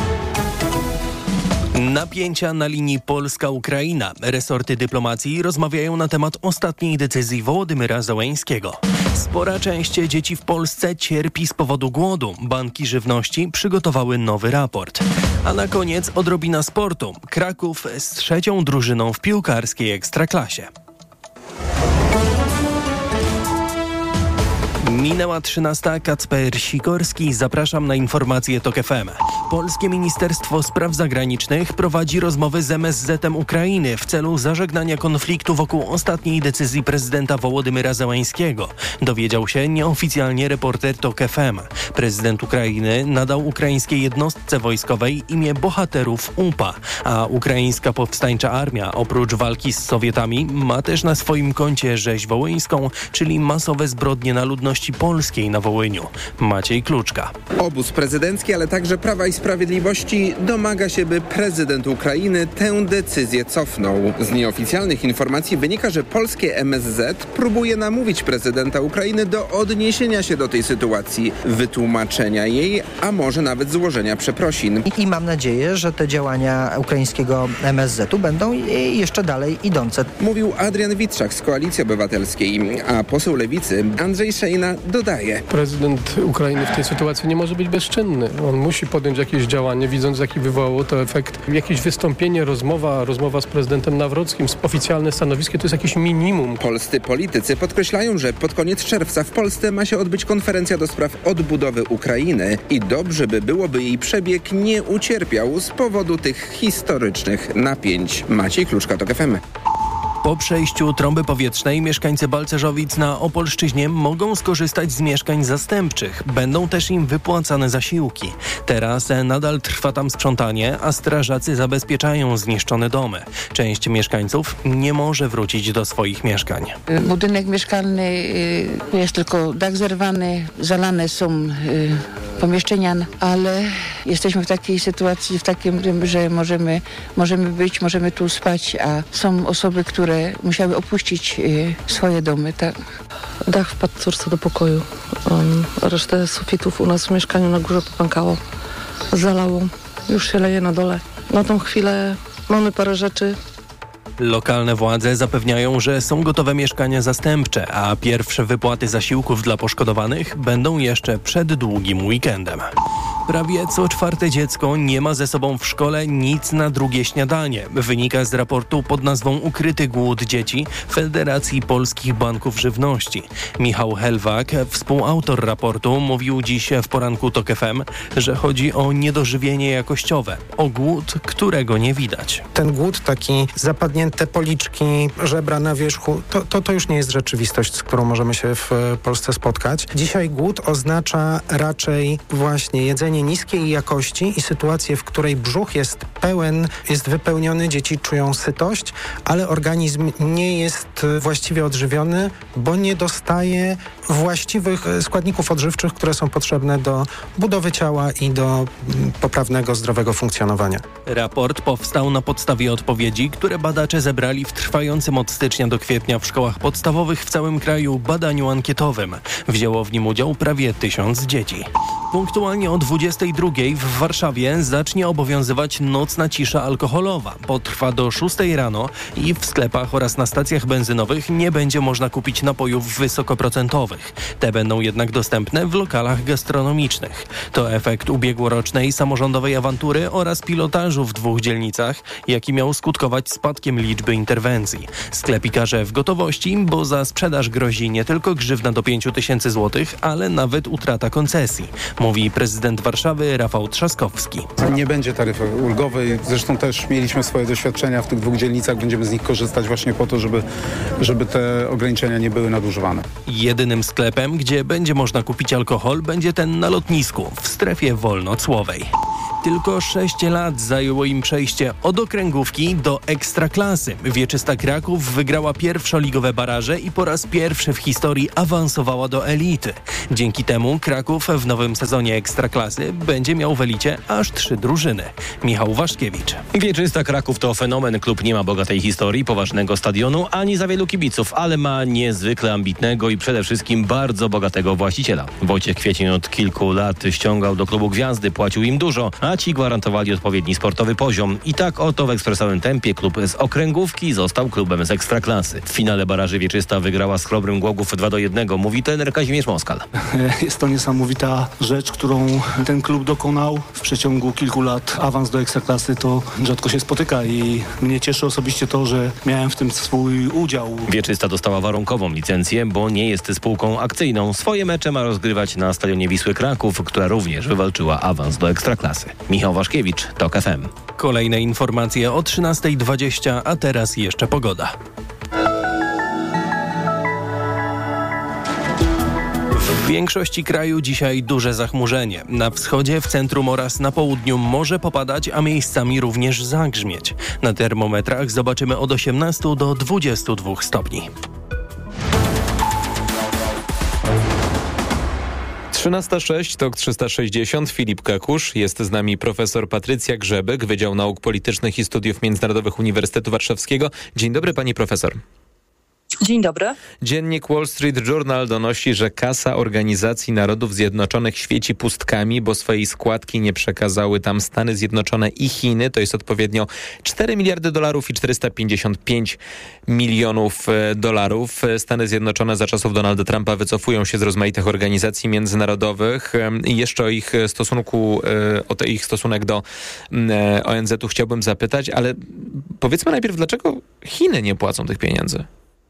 Napięcia na linii Polska-Ukraina. Resorty dyplomacji rozmawiają na temat ostatniej decyzji Wołodymyra Zełenskiego. Spora część dzieci w Polsce cierpi z powodu głodu. Banki żywności przygotowały nowy raport. A na koniec odrobina sportu. Kraków z trzecią drużyną w piłkarskiej Ekstraklasie. Minęła trzynasta. Kacper Sikorski. Zapraszam na informacje Tok F M. Polskie Ministerstwo Spraw Zagranicznych prowadzi rozmowy z M S Z-em Ukrainy w celu zażegnania konfliktu wokół ostatniej decyzji prezydenta Wołodymyra Zełenskiego. Dowiedział się nieoficjalnie reporter Tok F M. Prezydent Ukrainy nadał ukraińskiej jednostce wojskowej imię bohaterów U P A, a Ukraińska Powstańcza Armia oprócz walki z Sowietami ma też na swoim koncie rzeź wołyńską, czyli masowe zbrodnie na ludności polskiej na Wołyniu. Maciej Kluczka. Obóz prezydencki, ale także Prawa i Sprawiedliwości domaga się, by prezydent Ukrainy tę decyzję cofnął. Z nieoficjalnych informacji wynika, że polskie M S Z próbuje namówić prezydenta Ukrainy do odniesienia się do tej sytuacji, wytłumaczenia jej, a może nawet złożenia przeprosin. I, i mam nadzieję, że te działania ukraińskiego M S Z-u będą jeszcze dalej idące. Mówił Adrian Witczak z Koalicji Obywatelskiej, a poseł Lewicy Andrzej Szejna dodaje. Prezydent Ukrainy w tej sytuacji nie może być bezczynny. On musi podjąć jakieś działanie, widząc jaki wywołało to efekt. Jakieś wystąpienie, rozmowa, rozmowa z prezydentem Nawrockim, oficjalne stanowisko, to jest jakieś minimum. Polscy politycy podkreślają, że pod koniec czerwca w Polsce ma się odbyć konferencja do spraw odbudowy Ukrainy i dobrze by było, by jej przebieg nie ucierpiał z powodu tych historycznych napięć. Maciej Kluczka, Tok F M. Po przejściu trąby powietrznej mieszkańcy Balcerzowic na Opolszczyźnie mogą skorzystać z mieszkań zastępczych. Będą też im wypłacane zasiłki. Teraz nadal trwa tam sprzątanie, a strażacy zabezpieczają zniszczone domy. Część mieszkańców nie może wrócić do swoich mieszkań. Budynek mieszkalny, jest tylko dach zerwany, zalane są pomieszczenia, ale jesteśmy w takiej sytuacji, w takim, że możemy, możemy być, możemy tu spać, a są osoby, które musiały opuścić y, swoje domy. Tak. Dach wpadł córce do pokoju. Um, resztę sufitów u nas w mieszkaniu na górze popękało. Zalało. Już się leje na dole. Na tą chwilę mamy parę rzeczy. Lokalne władze zapewniają, że są gotowe mieszkania zastępcze, a pierwsze wypłaty zasiłków dla poszkodowanych będą jeszcze przed długim weekendem. Prawie co czwarte dziecko nie ma ze sobą w szkole nic na drugie śniadanie. Wynika z raportu pod nazwą Ukryty głód dzieci Federacji Polskich Banków Żywności. Michał Helwak, współautor raportu, mówił dziś w poranku Tok F M, że chodzi o niedożywienie jakościowe, o głód, którego nie widać. Ten głód, taki zapadnięte policzki, żebra na wierzchu, to, to, to już nie jest rzeczywistość, z którą możemy się w Polsce spotkać. Dzisiaj głód oznacza raczej właśnie jedzenie jedzenie niskiej jakości i sytuację, w której brzuch jest pełen, jest wypełniony, dzieci czują sytość, ale organizm nie jest właściwie odżywiony, bo nie dostaje właściwych składników odżywczych, które są potrzebne do budowy ciała i do poprawnego, zdrowego funkcjonowania. Raport powstał na podstawie odpowiedzi, które badacze zebrali w trwającym od stycznia do kwietnia w szkołach podstawowych w całym kraju badaniu ankietowym. Wzięło w nim udział prawie tysiąc dzieci. Punktualnie o dwudziestej drugiej w Warszawie zacznie obowiązywać nocna cisza alkoholowa. Potrwa do szóstej rano i w sklepach oraz na stacjach benzynowych nie będzie można kupić napojów wysokoprocentowych. Te będą jednak dostępne w lokalach gastronomicznych. To efekt ubiegłorocznej samorządowej awantury oraz pilotażu w dwóch dzielnicach, jaki miał skutkować spadkiem liczby interwencji. Sklepikarze w gotowości, bo za sprzedaż grozi nie tylko grzywna do pięciu tysięcy złotych, ale nawet utrata koncesji, mówi prezydent Warszawy Rafał Trzaskowski. Nie będzie taryfy ulgowej, zresztą też mieliśmy swoje doświadczenia w tych dwóch dzielnicach, będziemy z nich korzystać właśnie po to, żeby, żeby te ograniczenia nie były nadużywane. Jedynym sklepem, gdzie będzie można kupić alkohol, będzie ten na lotnisku, w strefie wolnocłowej. Tylko sześć lat zajęło im przejście od okręgówki do ekstraklasy. Wieczysta Kraków wygrała pierwszoligowe baraże i po raz pierwszy w historii awansowała do elity. Dzięki temu Kraków w nowym sezonie ekstraklasy będzie miał w elicie aż trzy drużyny. Michał Waszkiewicz. Wieczysta Kraków to fenomen. Klub nie ma bogatej historii, poważnego stadionu ani za wielu kibiców, ale ma niezwykle ambitnego i przede wszystkim bardzo bogatego właściciela. Wojciech Kwiecień od kilku lat ściągał do klubu gwiazdy, płacił im dużo, a ci gwarantowali odpowiedni sportowy poziom. I tak oto w ekspresowym tempie klub z okręgówki został klubem z ekstraklasy. W finale baraży Wieczysta wygrała z Chrobrym Głogów dwa do jednego, mówi trener Kazimierz Moskal. Jest to niesamowita rzecz, którą ten klub dokonał w przeciągu kilku lat. Awans do ekstraklasy to rzadko się spotyka i mnie cieszy osobiście to, że miałem w tym swój udział. Wieczysta dostała warunkową licencję, bo nie jest spółką akcyjną. Swoje mecze ma rozgrywać na stadionie Wisły Kraków, która również wywalczyła awans do ekstraklasy. Michał Waszkiewicz, TOK F M. Kolejne informacje o trzynastej dwadzieścia, a teraz jeszcze pogoda. W większości kraju dzisiaj duże zachmurzenie. Na wschodzie, w centrum oraz na południu może popadać, a miejscami również zagrzmieć. Na termometrach zobaczymy od osiemnastu do dwudziestu dwóch stopni. trzynasta sześć, TOK trzysta sześćdziesiąt, Filip Kakusz. Jest z nami profesor Patrycja Grzebek, Wydział Nauk Politycznych i Studiów Międzynarodowych Uniwersytetu Warszawskiego. Dzień dobry, pani profesor. Dzień dobry. Dziennik Wall Street Journal donosi, że kasa Organizacji Narodów Zjednoczonych świeci pustkami, bo swojej składki nie przekazały tam Stany Zjednoczone i Chiny. To jest odpowiednio cztery miliardy dolarów i czterysta pięćdziesiąt pięć milionów dolarów. Stany Zjednoczone za czasów Donalda Trumpa wycofują się z rozmaitych organizacji międzynarodowych. I jeszcze o ich stosunku, o ich stosunek do O N Z u chciałbym zapytać, ale powiedzmy najpierw, dlaczego Chiny nie płacą tych pieniędzy?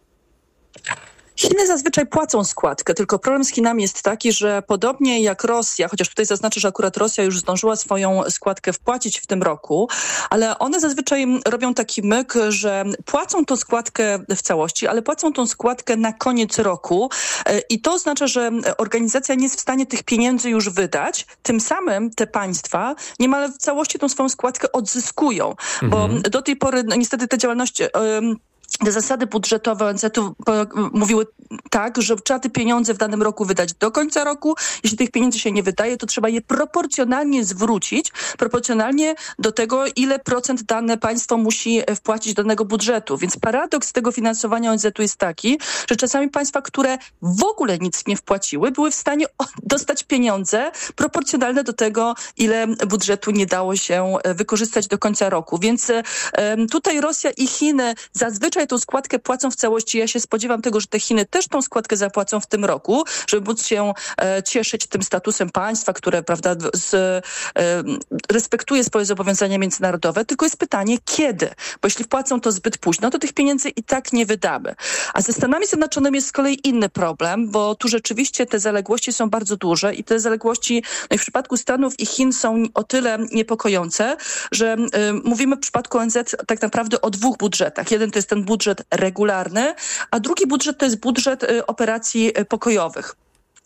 Chiny zazwyczaj płacą składkę, tylko problem z Chinami jest taki, że podobnie jak Rosja, chociaż tutaj zaznaczę, że akurat Rosja już zdążyła swoją składkę wpłacić w tym roku, ale one zazwyczaj robią taki myk, że płacą tą składkę w całości, ale płacą tą składkę na koniec roku i to oznacza, że organizacja nie jest w stanie tych pieniędzy już wydać. Tym samym te państwa niemal w całości tą swoją składkę odzyskują, mhm. bo do tej pory no, niestety te działalności... Yy, Te zasady budżetowe O N Z u mówiły tak, że trzeba te pieniądze w danym roku wydać do końca roku. Jeśli tych pieniędzy się nie wydaje, to trzeba je proporcjonalnie zwrócić, proporcjonalnie do tego, ile procent dane państwo musi wpłacić do danego budżetu. Więc paradoks tego finansowania O N Z u jest taki, że czasami państwa, które w ogóle nic nie wpłaciły, były w stanie dostać pieniądze proporcjonalne do tego, ile budżetu nie dało się wykorzystać do końca roku. Więc um, tutaj Rosja i Chiny zazwyczaj tą składkę płacą w całości. Ja się spodziewam tego, że te Chiny też tą składkę zapłacą w tym roku, żeby móc się e, cieszyć tym statusem państwa, które prawda, z, e, respektuje swoje zobowiązania międzynarodowe. Tylko jest pytanie, kiedy? Bo jeśli wpłacą to zbyt późno, to tych pieniędzy i tak nie wydamy. A ze Stanami Zjednoczonymi jest z kolei inny problem, bo tu rzeczywiście te zaległości są bardzo duże i te zaległości no i w przypadku Stanów i Chin są o tyle niepokojące, że e, mówimy w przypadku O N Z tak naprawdę o dwóch budżetach. Jeden to jest ten budżet regularny, a drugi budżet to jest budżet y, operacji y, pokojowych.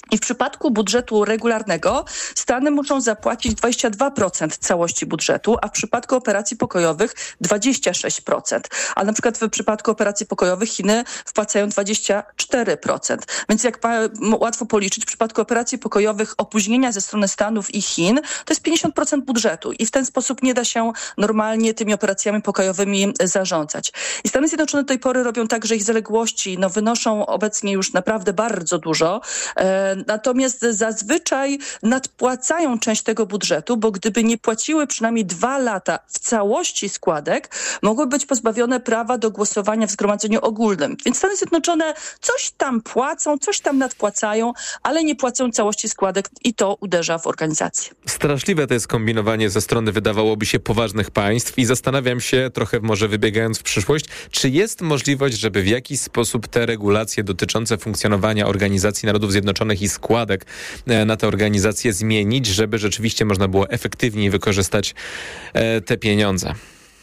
I w przypadku budżetu regularnego Stany muszą zapłacić dwadzieścia dwa procent całości budżetu, a w przypadku operacji pokojowych dwadzieścia sześć procent. A na przykład w przypadku operacji pokojowych Chiny wpłacają dwadzieścia cztery procent. Więc jak pa, łatwo policzyć, w przypadku operacji pokojowych opóźnienia ze strony Stanów i Chin to jest pięćdziesiąt procent budżetu i w ten sposób nie da się normalnie tymi operacjami pokojowymi zarządzać. I Stany Zjednoczone do tej pory robią tak, że ich zaległości no, wynoszą obecnie już naprawdę bardzo dużo. E, Natomiast zazwyczaj nadpłacają część tego budżetu, bo gdyby nie płaciły przynajmniej dwa lata w całości składek, mogły być pozbawione prawa do głosowania w Zgromadzeniu Ogólnym. Więc Stany Zjednoczone coś tam płacą, coś tam nadpłacają, ale nie płacą całości składek i to uderza w organizację. Straszliwe to jest kombinowanie ze strony, wydawałoby się, poważnych państw i zastanawiam się, trochę może wybiegając w przyszłość, czy jest możliwość, żeby w jakiś sposób te regulacje dotyczące funkcjonowania Organizacji Narodów Zjednoczonych i składek na te organizacje zmienić, żeby rzeczywiście można było efektywniej wykorzystać te pieniądze?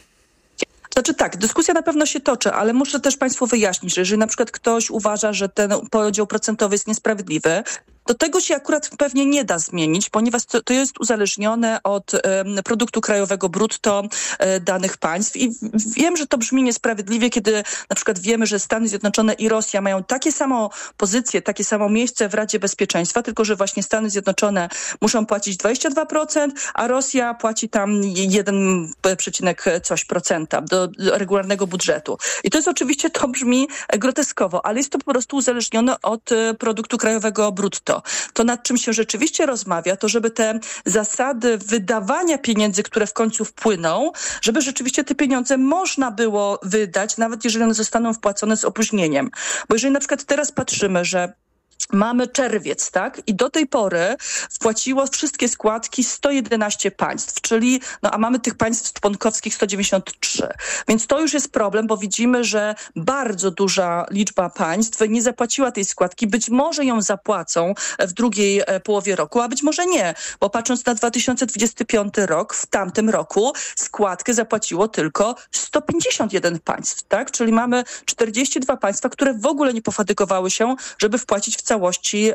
Znaczy tak, dyskusja na pewno się toczy, ale muszę też Państwu wyjaśnić, że jeżeli na przykład ktoś uważa, że ten podział procentowy jest niesprawiedliwy, to tego się akurat pewnie nie da zmienić, ponieważ to, to jest uzależnione od um, produktu krajowego brutto um, danych państw i wiem, że to brzmi niesprawiedliwie, kiedy na przykład wiemy, że Stany Zjednoczone i Rosja mają takie samo pozycje, takie samo miejsce w Radzie Bezpieczeństwa, tylko że właśnie Stany Zjednoczone muszą płacić dwadzieścia dwa procent, a Rosja płaci tam jeden przecinek coś procenta do, do regularnego budżetu. I to jest oczywiście, to brzmi groteskowo, ale jest to po prostu uzależnione od produktu krajowego brutto. To, nad czym się rzeczywiście rozmawia, to żeby te zasady wydawania pieniędzy, które w końcu wpłyną, żeby rzeczywiście te pieniądze można było wydać, nawet jeżeli one zostaną wpłacone z opóźnieniem. Bo jeżeli na przykład teraz patrzymy, że mamy czerwiec, tak? I do tej pory wpłaciło wszystkie składki sto jedenaście państw, czyli, no a mamy tych państw członkowskich sto dziewięćdziesiąt trzy. Więc to już jest problem, bo widzimy, że bardzo duża liczba państw nie zapłaciła tej składki. Być może ją zapłacą w drugiej połowie roku, a być może nie, bo patrząc na dwa tysiące dwudziesty piąty rok, w tamtym roku składkę zapłaciło tylko sto pięćdziesiąt jeden państw, tak? Czyli mamy czterdzieści dwa państwa, które w ogóle nie pofatygowały się, żeby wpłacić w całości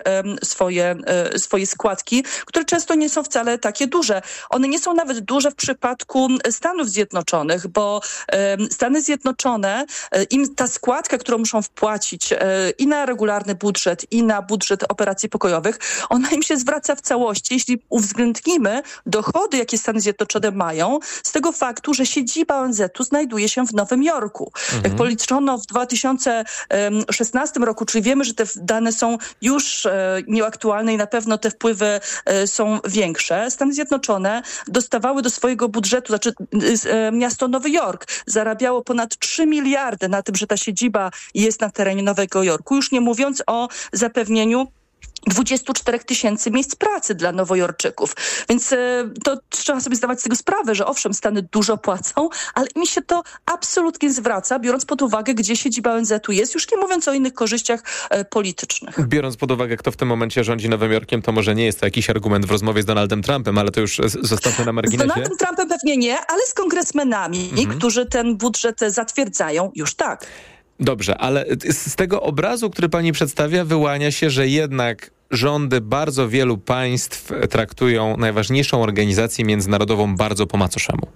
swoje, swoje składki, które często nie są wcale takie duże. One nie są nawet duże w przypadku Stanów Zjednoczonych, bo Stany Zjednoczone, im ta składka, którą muszą wpłacić i na regularny budżet, i na budżet operacji pokojowych, ona im się zwraca w całości, jeśli uwzględnimy dochody, jakie Stany Zjednoczone mają, z tego faktu, że siedziba O N Z u znajduje się w Nowym Jorku. Mhm. Jak policzono w dwa tysiące szesnastym roku, czyli wiemy, że te dane są już e, nieaktualne i na pewno te wpływy e, są większe. Stany Zjednoczone dostawały do swojego budżetu, znaczy e, miasto Nowy Jork zarabiało ponad trzy miliardy na tym, że ta siedziba jest na terenie Nowego Jorku, już nie mówiąc o zapewnieniu dwudziestu czterech tysięcy miejsc pracy dla Nowojorczyków. Więc e, to trzeba sobie zdawać z tego sprawę, że owszem, Stany dużo płacą, ale mi się to absolutnie zwraca, biorąc pod uwagę, gdzie siedziba O N Z u jest, już nie mówiąc o innych korzyściach e, politycznych. Biorąc pod uwagę, kto w tym momencie rządzi Nowym Jorkiem, to może nie jest to jakiś argument w rozmowie z Donaldem Trumpem, ale to już zostawmy na marginesie. Z Donaldem Trumpem pewnie nie, ale z kongresmenami, mhm. którzy ten budżet zatwierdzają, już tak. Dobrze, ale z tego obrazu, który pani przedstawia, wyłania się, że jednak rządy bardzo wielu państw traktują najważniejszą organizację międzynarodową bardzo po macoszemu.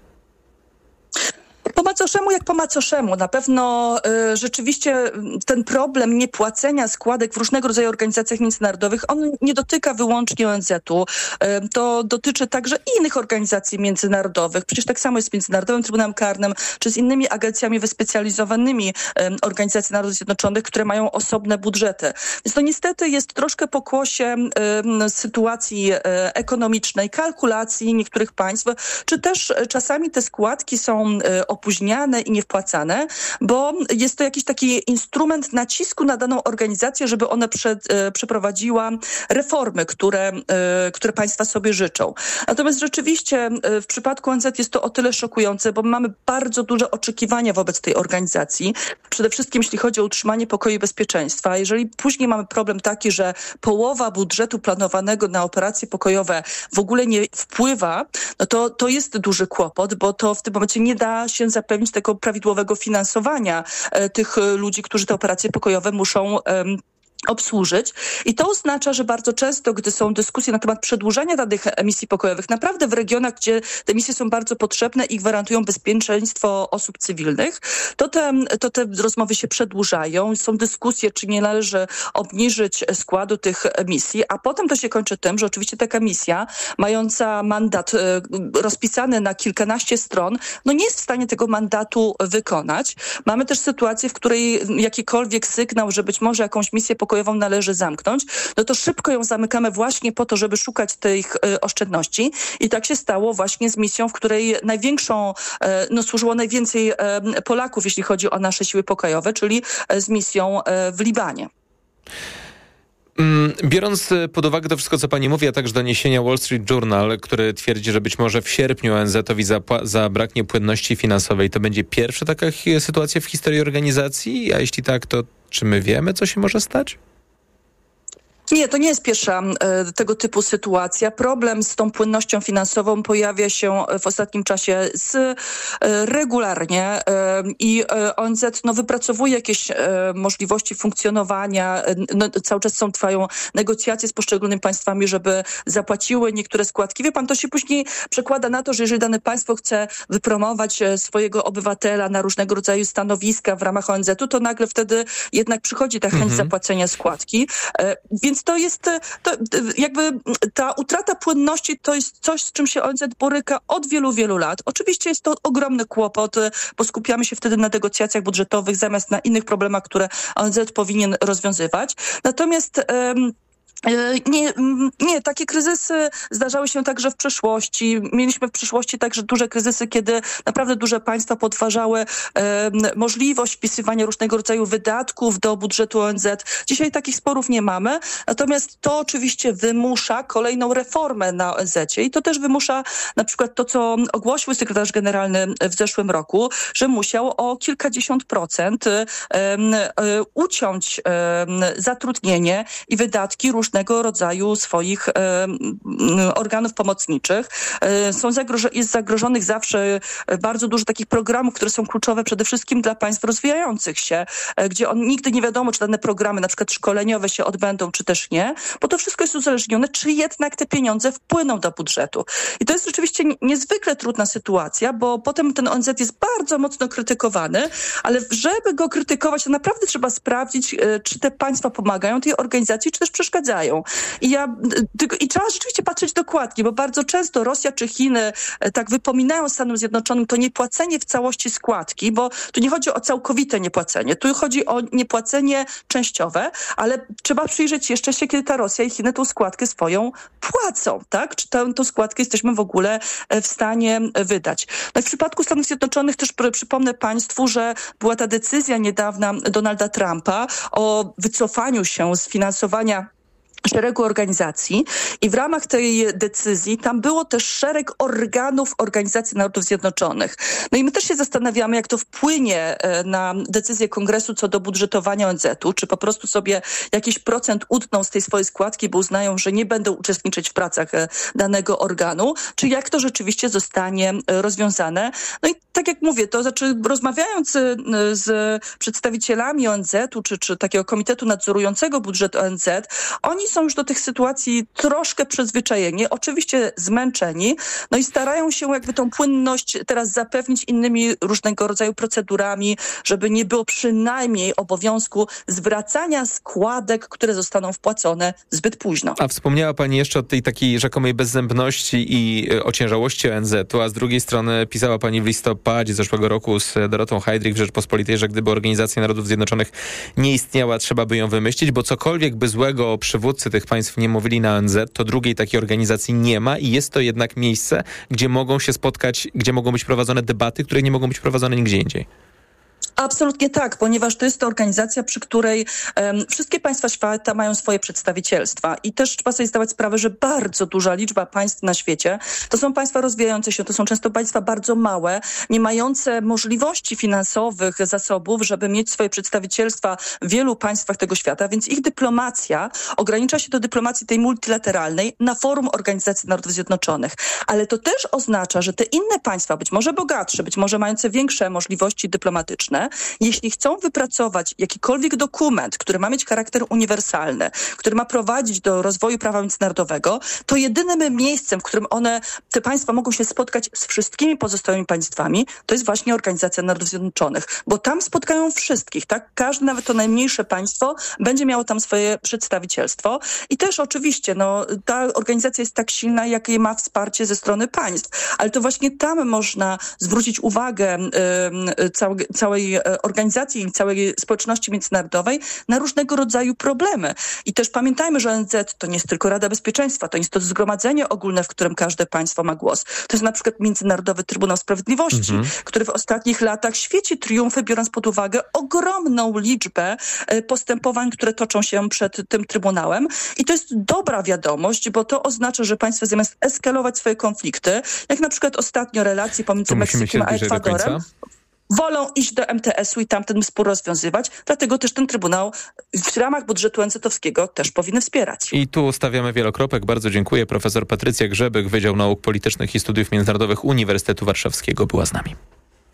Po macoszemu jak po macoszemu. Na pewno y, rzeczywiście ten problem niepłacenia składek w różnego rodzaju organizacjach międzynarodowych, on nie dotyka wyłącznie O N Z u. Y, to dotyczy także innych organizacji międzynarodowych. Przecież tak samo jest z Międzynarodowym Trybunałem Karnym, czy z innymi agencjami wyspecjalizowanymi y, Organizacji Narodów Zjednoczonych, które mają osobne budżety. Więc to niestety jest troszkę pokłosie y, sytuacji y, ekonomicznej, kalkulacji niektórych państw, czy też y, czasami te składki są y, opóźniane i niewpłacane, bo jest to jakiś taki instrument nacisku na daną organizację, żeby ona przed, e, przeprowadziła reformy, które, e, które państwa sobie życzą. Natomiast rzeczywiście e, w przypadku O N Z jest to o tyle szokujące, bo mamy bardzo duże oczekiwania wobec tej organizacji. Przede wszystkim jeśli chodzi o utrzymanie pokoju i bezpieczeństwa. Jeżeli później mamy problem taki, że połowa budżetu planowanego na operacje pokojowe w ogóle nie wpływa, no to, to jest duży kłopot, bo to w tym momencie nie da się zapewnić tego prawidłowego finansowania e, tych ludzi, którzy te operacje pokojowe muszą e, obsłużyć. I to oznacza, że bardzo często, gdy są dyskusje na temat przedłużania danych misji pokojowych, naprawdę w regionach, gdzie te misje są bardzo potrzebne i gwarantują bezpieczeństwo osób cywilnych, to te, to te rozmowy się przedłużają. Są dyskusje, czy nie należy obniżyć składu tych misji, a potem to się kończy tym, że oczywiście taka misja, mająca mandat rozpisany na kilkanaście stron, no nie jest w stanie tego mandatu wykonać. Mamy też sytuację, w której jakikolwiek sygnał, że być może jakąś misję pokojową należy zamknąć, no to szybko ją zamykamy właśnie po to, żeby szukać tych y, oszczędności. I tak się stało właśnie z misją, w której największą, y, no służyło najwięcej y, Polaków, jeśli chodzi o nasze siły pokojowe, czyli y, z misją y, w Libanie. Biorąc pod uwagę to wszystko, co pani mówi, a także doniesienia Wall Street Journal, który twierdzi, że być może w sierpniu O N Z-owi zapła- zabraknie płynności finansowej, to będzie pierwsza taka sytuacja w historii organizacji? A jeśli tak, to czy my wiemy, co się może stać? Nie, to nie jest pierwsza e, tego typu sytuacja. Problem z tą płynnością finansową pojawia się w ostatnim czasie z, e, regularnie e, i e, O N Z no, wypracowuje jakieś e, możliwości funkcjonowania. E, no, cały czas są, trwają negocjacje z poszczególnymi państwami, żeby zapłaciły niektóre składki. Wie pan, to się później przekłada na to, że jeżeli dane państwo chce wypromować e, swojego obywatela na różnego rodzaju stanowiska w ramach O N Z-u, to nagle wtedy jednak przychodzi ta chęć mhm. zapłacenia składki. E, więc to jest, to jakby ta utrata płynności to jest coś, z czym się O N Z boryka od wielu, wielu lat. Oczywiście jest to ogromny kłopot, bo skupiamy się wtedy na negocjacjach budżetowych zamiast na innych problemach, które O N Z powinien rozwiązywać. Natomiast um, Nie, nie, takie kryzysy zdarzały się także w przeszłości. Mieliśmy w przeszłości także duże kryzysy, kiedy naprawdę duże państwa podważały e, możliwość wpisywania różnego rodzaju wydatków do budżetu O N Z. Dzisiaj takich sporów nie mamy, natomiast to oczywiście wymusza kolejną reformę na O N Z-cie i to też wymusza na przykład to, co ogłosił sekretarz generalny w zeszłym roku, że musiał o kilkadziesiąt procent e, e, uciąć e, zatrudnienie i wydatki różnych różnego rodzaju swoich e, organów pomocniczych. E, są zagroże- jest zagrożonych zawsze bardzo dużo takich programów, które są kluczowe przede wszystkim dla państw rozwijających się, e, gdzie on, nigdy nie wiadomo, czy dane programy, na przykład szkoleniowe, się odbędą, czy też nie, bo to wszystko jest uzależnione, czy jednak te pieniądze wpłyną do budżetu. I to jest rzeczywiście niezwykle trudna sytuacja, bo potem ten O N Z jest bardzo mocno krytykowany, ale żeby go krytykować, to naprawdę trzeba sprawdzić, e, czy te państwa pomagają tej organizacji, czy też przeszkadzają. I, ja, I trzeba rzeczywiście patrzeć dokładnie, bo bardzo często Rosja czy Chiny tak wypominają Stanom Zjednoczonym to niepłacenie w całości składki, bo tu nie chodzi o całkowite niepłacenie, tu chodzi o niepłacenie częściowe, ale trzeba przyjrzeć jeszcze się, kiedy ta Rosja i Chiny tą składkę swoją płacą, tak? Czy tę, tą składkę jesteśmy w ogóle w stanie wydać. No w przypadku Stanów Zjednoczonych też przypomnę państwu, że była ta decyzja niedawna Donalda Trumpa o wycofaniu się z finansowania szeregu organizacji i w ramach tej decyzji tam było też szereg organów Organizacji Narodów Zjednoczonych. No i my też się zastanawiamy, jak to wpłynie na decyzję Kongresu co do budżetowania O N Z-u, czy po prostu sobie jakiś procent utną z tej swojej składki, bo uznają, że nie będą uczestniczyć w pracach danego organu, czy jak to rzeczywiście zostanie rozwiązane. No i tak jak mówię, to znaczy rozmawiając z przedstawicielami O N Z-u, czy, czy takiego komitetu nadzorującego budżet O N Z, oni są już do tych sytuacji troszkę przyzwyczajeni, oczywiście zmęczeni, no i starają się jakby tą płynność teraz zapewnić innymi różnego rodzaju procedurami, żeby nie było przynajmniej obowiązku zwracania składek, które zostaną wpłacone zbyt późno. A wspomniała pani jeszcze o tej takiej rzekomej bezzębności i ociężałości O N Z-u, a z drugiej strony pisała pani w listopadzie zeszłego roku z Dorotą Heydrich w Rzeczpospolitej, że gdyby Organizacja Narodów Zjednoczonych nie istniała, trzeba by ją wymyślić, bo cokolwiek by złego przywódcy tych państw nie mówili na O N Z, to drugiej takiej organizacji nie ma i jest to jednak miejsce, gdzie mogą się spotkać, gdzie mogą być prowadzone debaty, które nie mogą być prowadzone nigdzie indziej. Absolutnie tak, ponieważ to jest to organizacja, przy której um, wszystkie państwa świata mają swoje przedstawicielstwa i też trzeba sobie zdawać sprawę, że bardzo duża liczba państw na świecie to są państwa rozwijające się, to są często państwa bardzo małe, nie mające możliwości finansowych, zasobów, żeby mieć swoje przedstawicielstwa w wielu państwach tego świata, więc ich dyplomacja ogranicza się do dyplomacji tej multilateralnej na forum Organizacji Narodów Zjednoczonych. Ale to też oznacza, że te inne państwa, być może bogatsze, być może mające większe możliwości dyplomatyczne, jeśli chcą wypracować jakikolwiek dokument, który ma mieć charakter uniwersalny, który ma prowadzić do rozwoju prawa międzynarodowego, to jedynym miejscem, w którym one, te państwa mogą się spotkać z wszystkimi pozostałymi państwami, to jest właśnie Organizacja Narodów Zjednoczonych, bo tam spotkają wszystkich, tak? Każde, nawet to najmniejsze państwo będzie miało tam swoje przedstawicielstwo i też oczywiście, no, ta organizacja jest tak silna, jakie ma wsparcie ze strony państw, ale to właśnie tam można zwrócić uwagę y, całe, całej organizacji i całej społeczności międzynarodowej na różnego rodzaju problemy. I też pamiętajmy, że O N Z to nie jest tylko Rada Bezpieczeństwa, to jest to zgromadzenie ogólne, w którym każde państwo ma głos. To jest na przykład Międzynarodowy Trybunał Sprawiedliwości, mhm. który w ostatnich latach świeci triumfy, biorąc pod uwagę ogromną liczbę postępowań, które toczą się przed tym Trybunałem. I to jest dobra wiadomość, bo to oznacza, że państwa zamiast eskalować swoje konflikty, jak na przykład ostatnio relacje pomiędzy Meksykiem a Ekwadorem, wolą iść do M T S-u i tam ten spór rozwiązywać. Dlatego też ten Trybunał w ramach budżetu O N Z-owskiego też powinny wspierać. I tu stawiamy wielokropek. Bardzo dziękuję. Profesor Patrycja Grzebyk, Wydział Nauk Politycznych i Studiów Międzynarodowych Uniwersytetu Warszawskiego była z nami.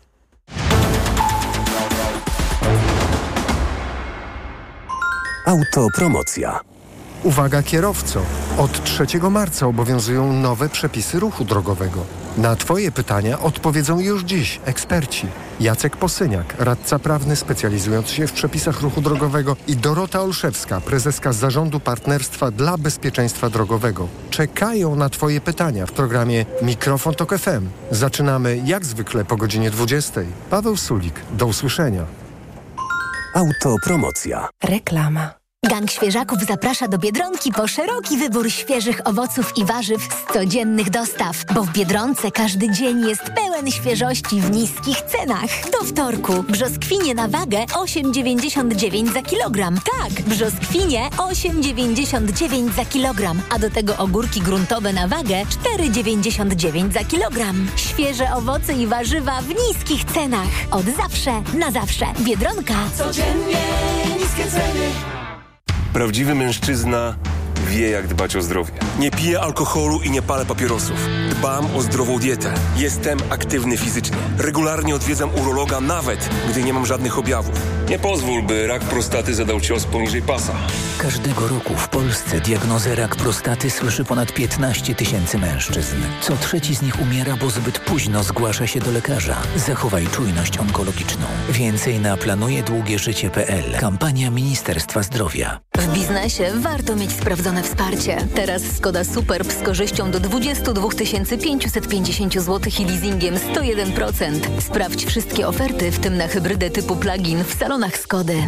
Autopromocja. Uwaga kierowco! Od trzeciego marca obowiązują nowe przepisy ruchu drogowego. Na Twoje pytania odpowiedzą już dziś eksperci. Jacek Posyniak, radca prawny specjalizujący się w przepisach ruchu drogowego i Dorota Olszewska, prezeska Zarządu Partnerstwa dla Bezpieczeństwa Drogowego. Czekają na Twoje pytania w programie Mikrofon Tok F M. Zaczynamy jak zwykle po godzinie dwudziestej. Paweł Sulik, do usłyszenia. Autopromocja. Reklama. Gang Świeżaków zaprasza do Biedronki po szeroki wybór świeżych owoców i warzyw z codziennych dostaw, bo w Biedronce każdy dzień jest pełen świeżości w niskich cenach. Do wtorku brzoskwinie na wagę osiem dziewięćdziesiąt dziewięć za kilogram. Tak, brzoskwinie osiem dziewięćdziesiąt dziewięć za kilogram, a do tego ogórki gruntowe na wagę cztery dziewięćdziesiąt dziewięć za kilogram. Świeże owoce i warzywa w niskich cenach. Od zawsze na zawsze. Biedronka. Codziennie niskie ceny. Prawdziwy mężczyzna wie, jak dbać o zdrowie. Nie piję alkoholu i nie palę papierosów. Dbam o zdrową dietę. Jestem aktywny fizycznie. Regularnie odwiedzam urologa, nawet gdy nie mam żadnych objawów. Nie pozwól, by rak prostaty zadał cios poniżej pasa. Każdego roku w Polsce diagnozę rak prostaty słyszy ponad piętnaście tysięcy mężczyzn. Co trzeci z nich umiera, bo zbyt późno zgłasza się do lekarza. Zachowaj czujność onkologiczną. Więcej na planuje długie życie kropka p l. Kampania Ministerstwa Zdrowia. W biznesie warto mieć sprawdzone wsparcie. Teraz Skoda Superb z korzyścią do dwadzieścia dwa tysiące pięćset pięćdziesiąt złotych i leasingiem sto jeden procent. Sprawdź wszystkie oferty, w tym na hybrydę typu plug-in w salonach Skody.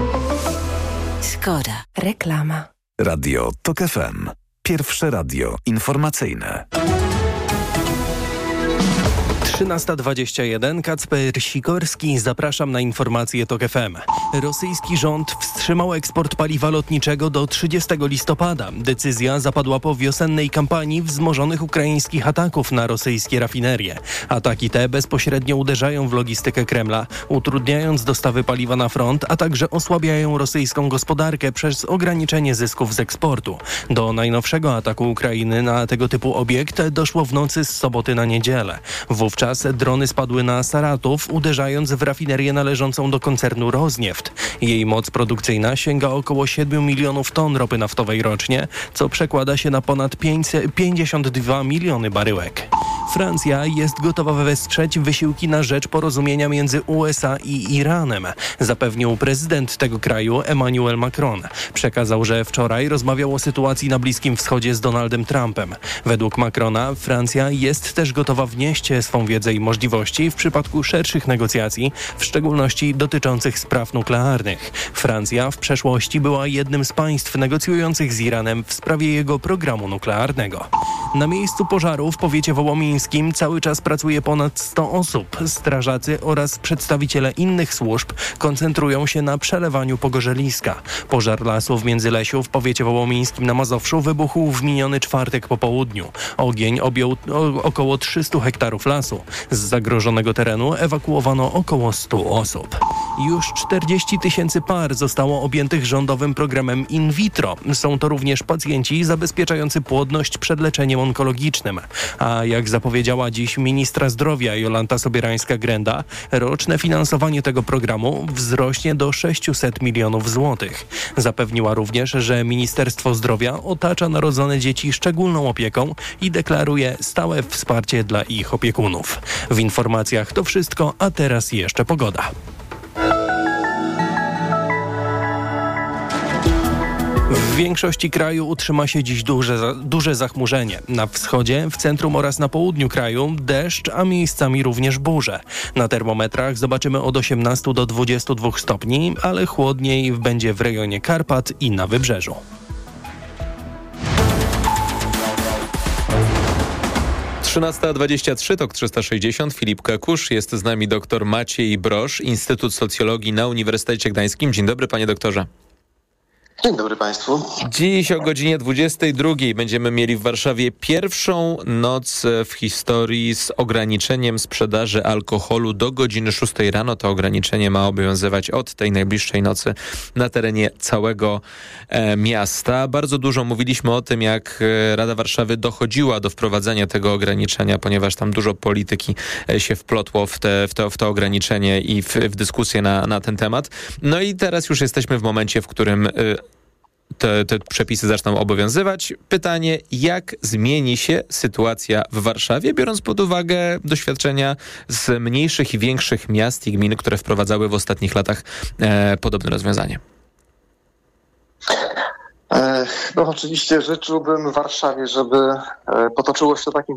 Skoda. Reklama. Radio Tok F M. Pierwsze radio informacyjne. trzynasta dwadzieścia jeden, Kacper Sikorski, zapraszam na informacje Tok F M. Rosyjski rząd wstrzymał eksport paliwa lotniczego do trzydziestego listopada. Decyzja zapadła po wiosennej kampanii wzmożonych ukraińskich ataków na rosyjskie rafinerie. Ataki te bezpośrednio uderzają w logistykę Kremla, utrudniając dostawy paliwa na front, a także osłabiają rosyjską gospodarkę przez ograniczenie zysków z eksportu. Do najnowszego ataku Ukrainy na tego typu obiekt doszło w nocy z soboty na niedzielę. Wówczas drony spadły na Saratów, uderzając w rafinerię należącą do koncernu Rosnieft. Jej moc produkcyjna sięga około siedmiu milionów ton ropy naftowej rocznie, co przekłada się na ponad pięćdziesiąt dwa miliony baryłek. Francja jest gotowa wesprzeć wysiłki na rzecz porozumienia między U S A i Iranem, zapewnił prezydent tego kraju Emmanuel Macron. Przekazał, że wczoraj rozmawiał o sytuacji na Bliskim Wschodzie z Donaldem Trumpem. Według Macrona Francja jest też gotowa wnieść swą wiedzę i możliwości w przypadku szerszych negocjacji, w szczególności dotyczących spraw nuklearnych. Francja w przeszłości była jednym z państw negocjujących z Iranem w sprawie jego programu nuklearnego. Na miejscu pożaru w powiecie wołomińskim cały czas pracuje ponad sto osób. Strażacy oraz przedstawiciele innych służb koncentrują się na przelewaniu pogorzeliska. Pożar lasu w Międzylesiu w powiecie wołomińskim na Mazowszu wybuchł w miniony czwartek po południu. Ogień objął o, około trzysta hektarów lasu. Z zagrożonego terenu ewakuowano około stu osób. Już czterdzieści tysięcy par zostało objętych rządowym programem in vitro. Są to również pacjenci zabezpieczający płodność przed leczeniem onkologicznym. A jak zapowiedziała dziś ministra zdrowia Jolanta Sobierańska-Grenda, roczne finansowanie tego programu wzrośnie do sześćset milionów złotych. Zapewniła również, że Ministerstwo Zdrowia otacza narodzone dzieci szczególną opieką i deklaruje stałe wsparcie dla ich opiekunów. W informacjach to wszystko, a teraz jeszcze pogoda. W większości kraju utrzyma się dziś duże, duże zachmurzenie. Na wschodzie, w centrum oraz na południu kraju deszcz, a miejscami również burze. Na termometrach zobaczymy od osiemnastu do dwudziestu dwóch stopni, ale chłodniej będzie w rejonie Karpat i na wybrzeżu. trzynasta dwadzieścia trzy, tok trzysta sześćdziesiąt, Filip Kakusz, jest z nami dr Maciej Brosz, Instytut Socjologii na Uniwersytecie Gdańskim. Dzień dobry, panie doktorze. Dzień dobry państwu. Dziś o godzinie dwudziestej drugiej będziemy mieli w Warszawie pierwszą noc w historii z ograniczeniem sprzedaży alkoholu do godziny szóstej rano. To ograniczenie ma obowiązywać od tej najbliższej nocy na terenie całego e, miasta. Bardzo dużo mówiliśmy o tym, jak Rada Warszawy dochodziła do wprowadzenia tego ograniczenia, ponieważ tam dużo polityki się wplotło w, te, w, to, w to ograniczenie i w, w dyskusję na, na ten temat. No i teraz już jesteśmy w momencie, w którym e, Te, te przepisy zaczną obowiązywać. Pytanie, jak zmieni się sytuacja w Warszawie, biorąc pod uwagę doświadczenia z mniejszych i większych miast i gmin, które wprowadzały w ostatnich latach e, podobne rozwiązanie? No oczywiście życzyłbym Warszawie, żeby potoczyło się to takim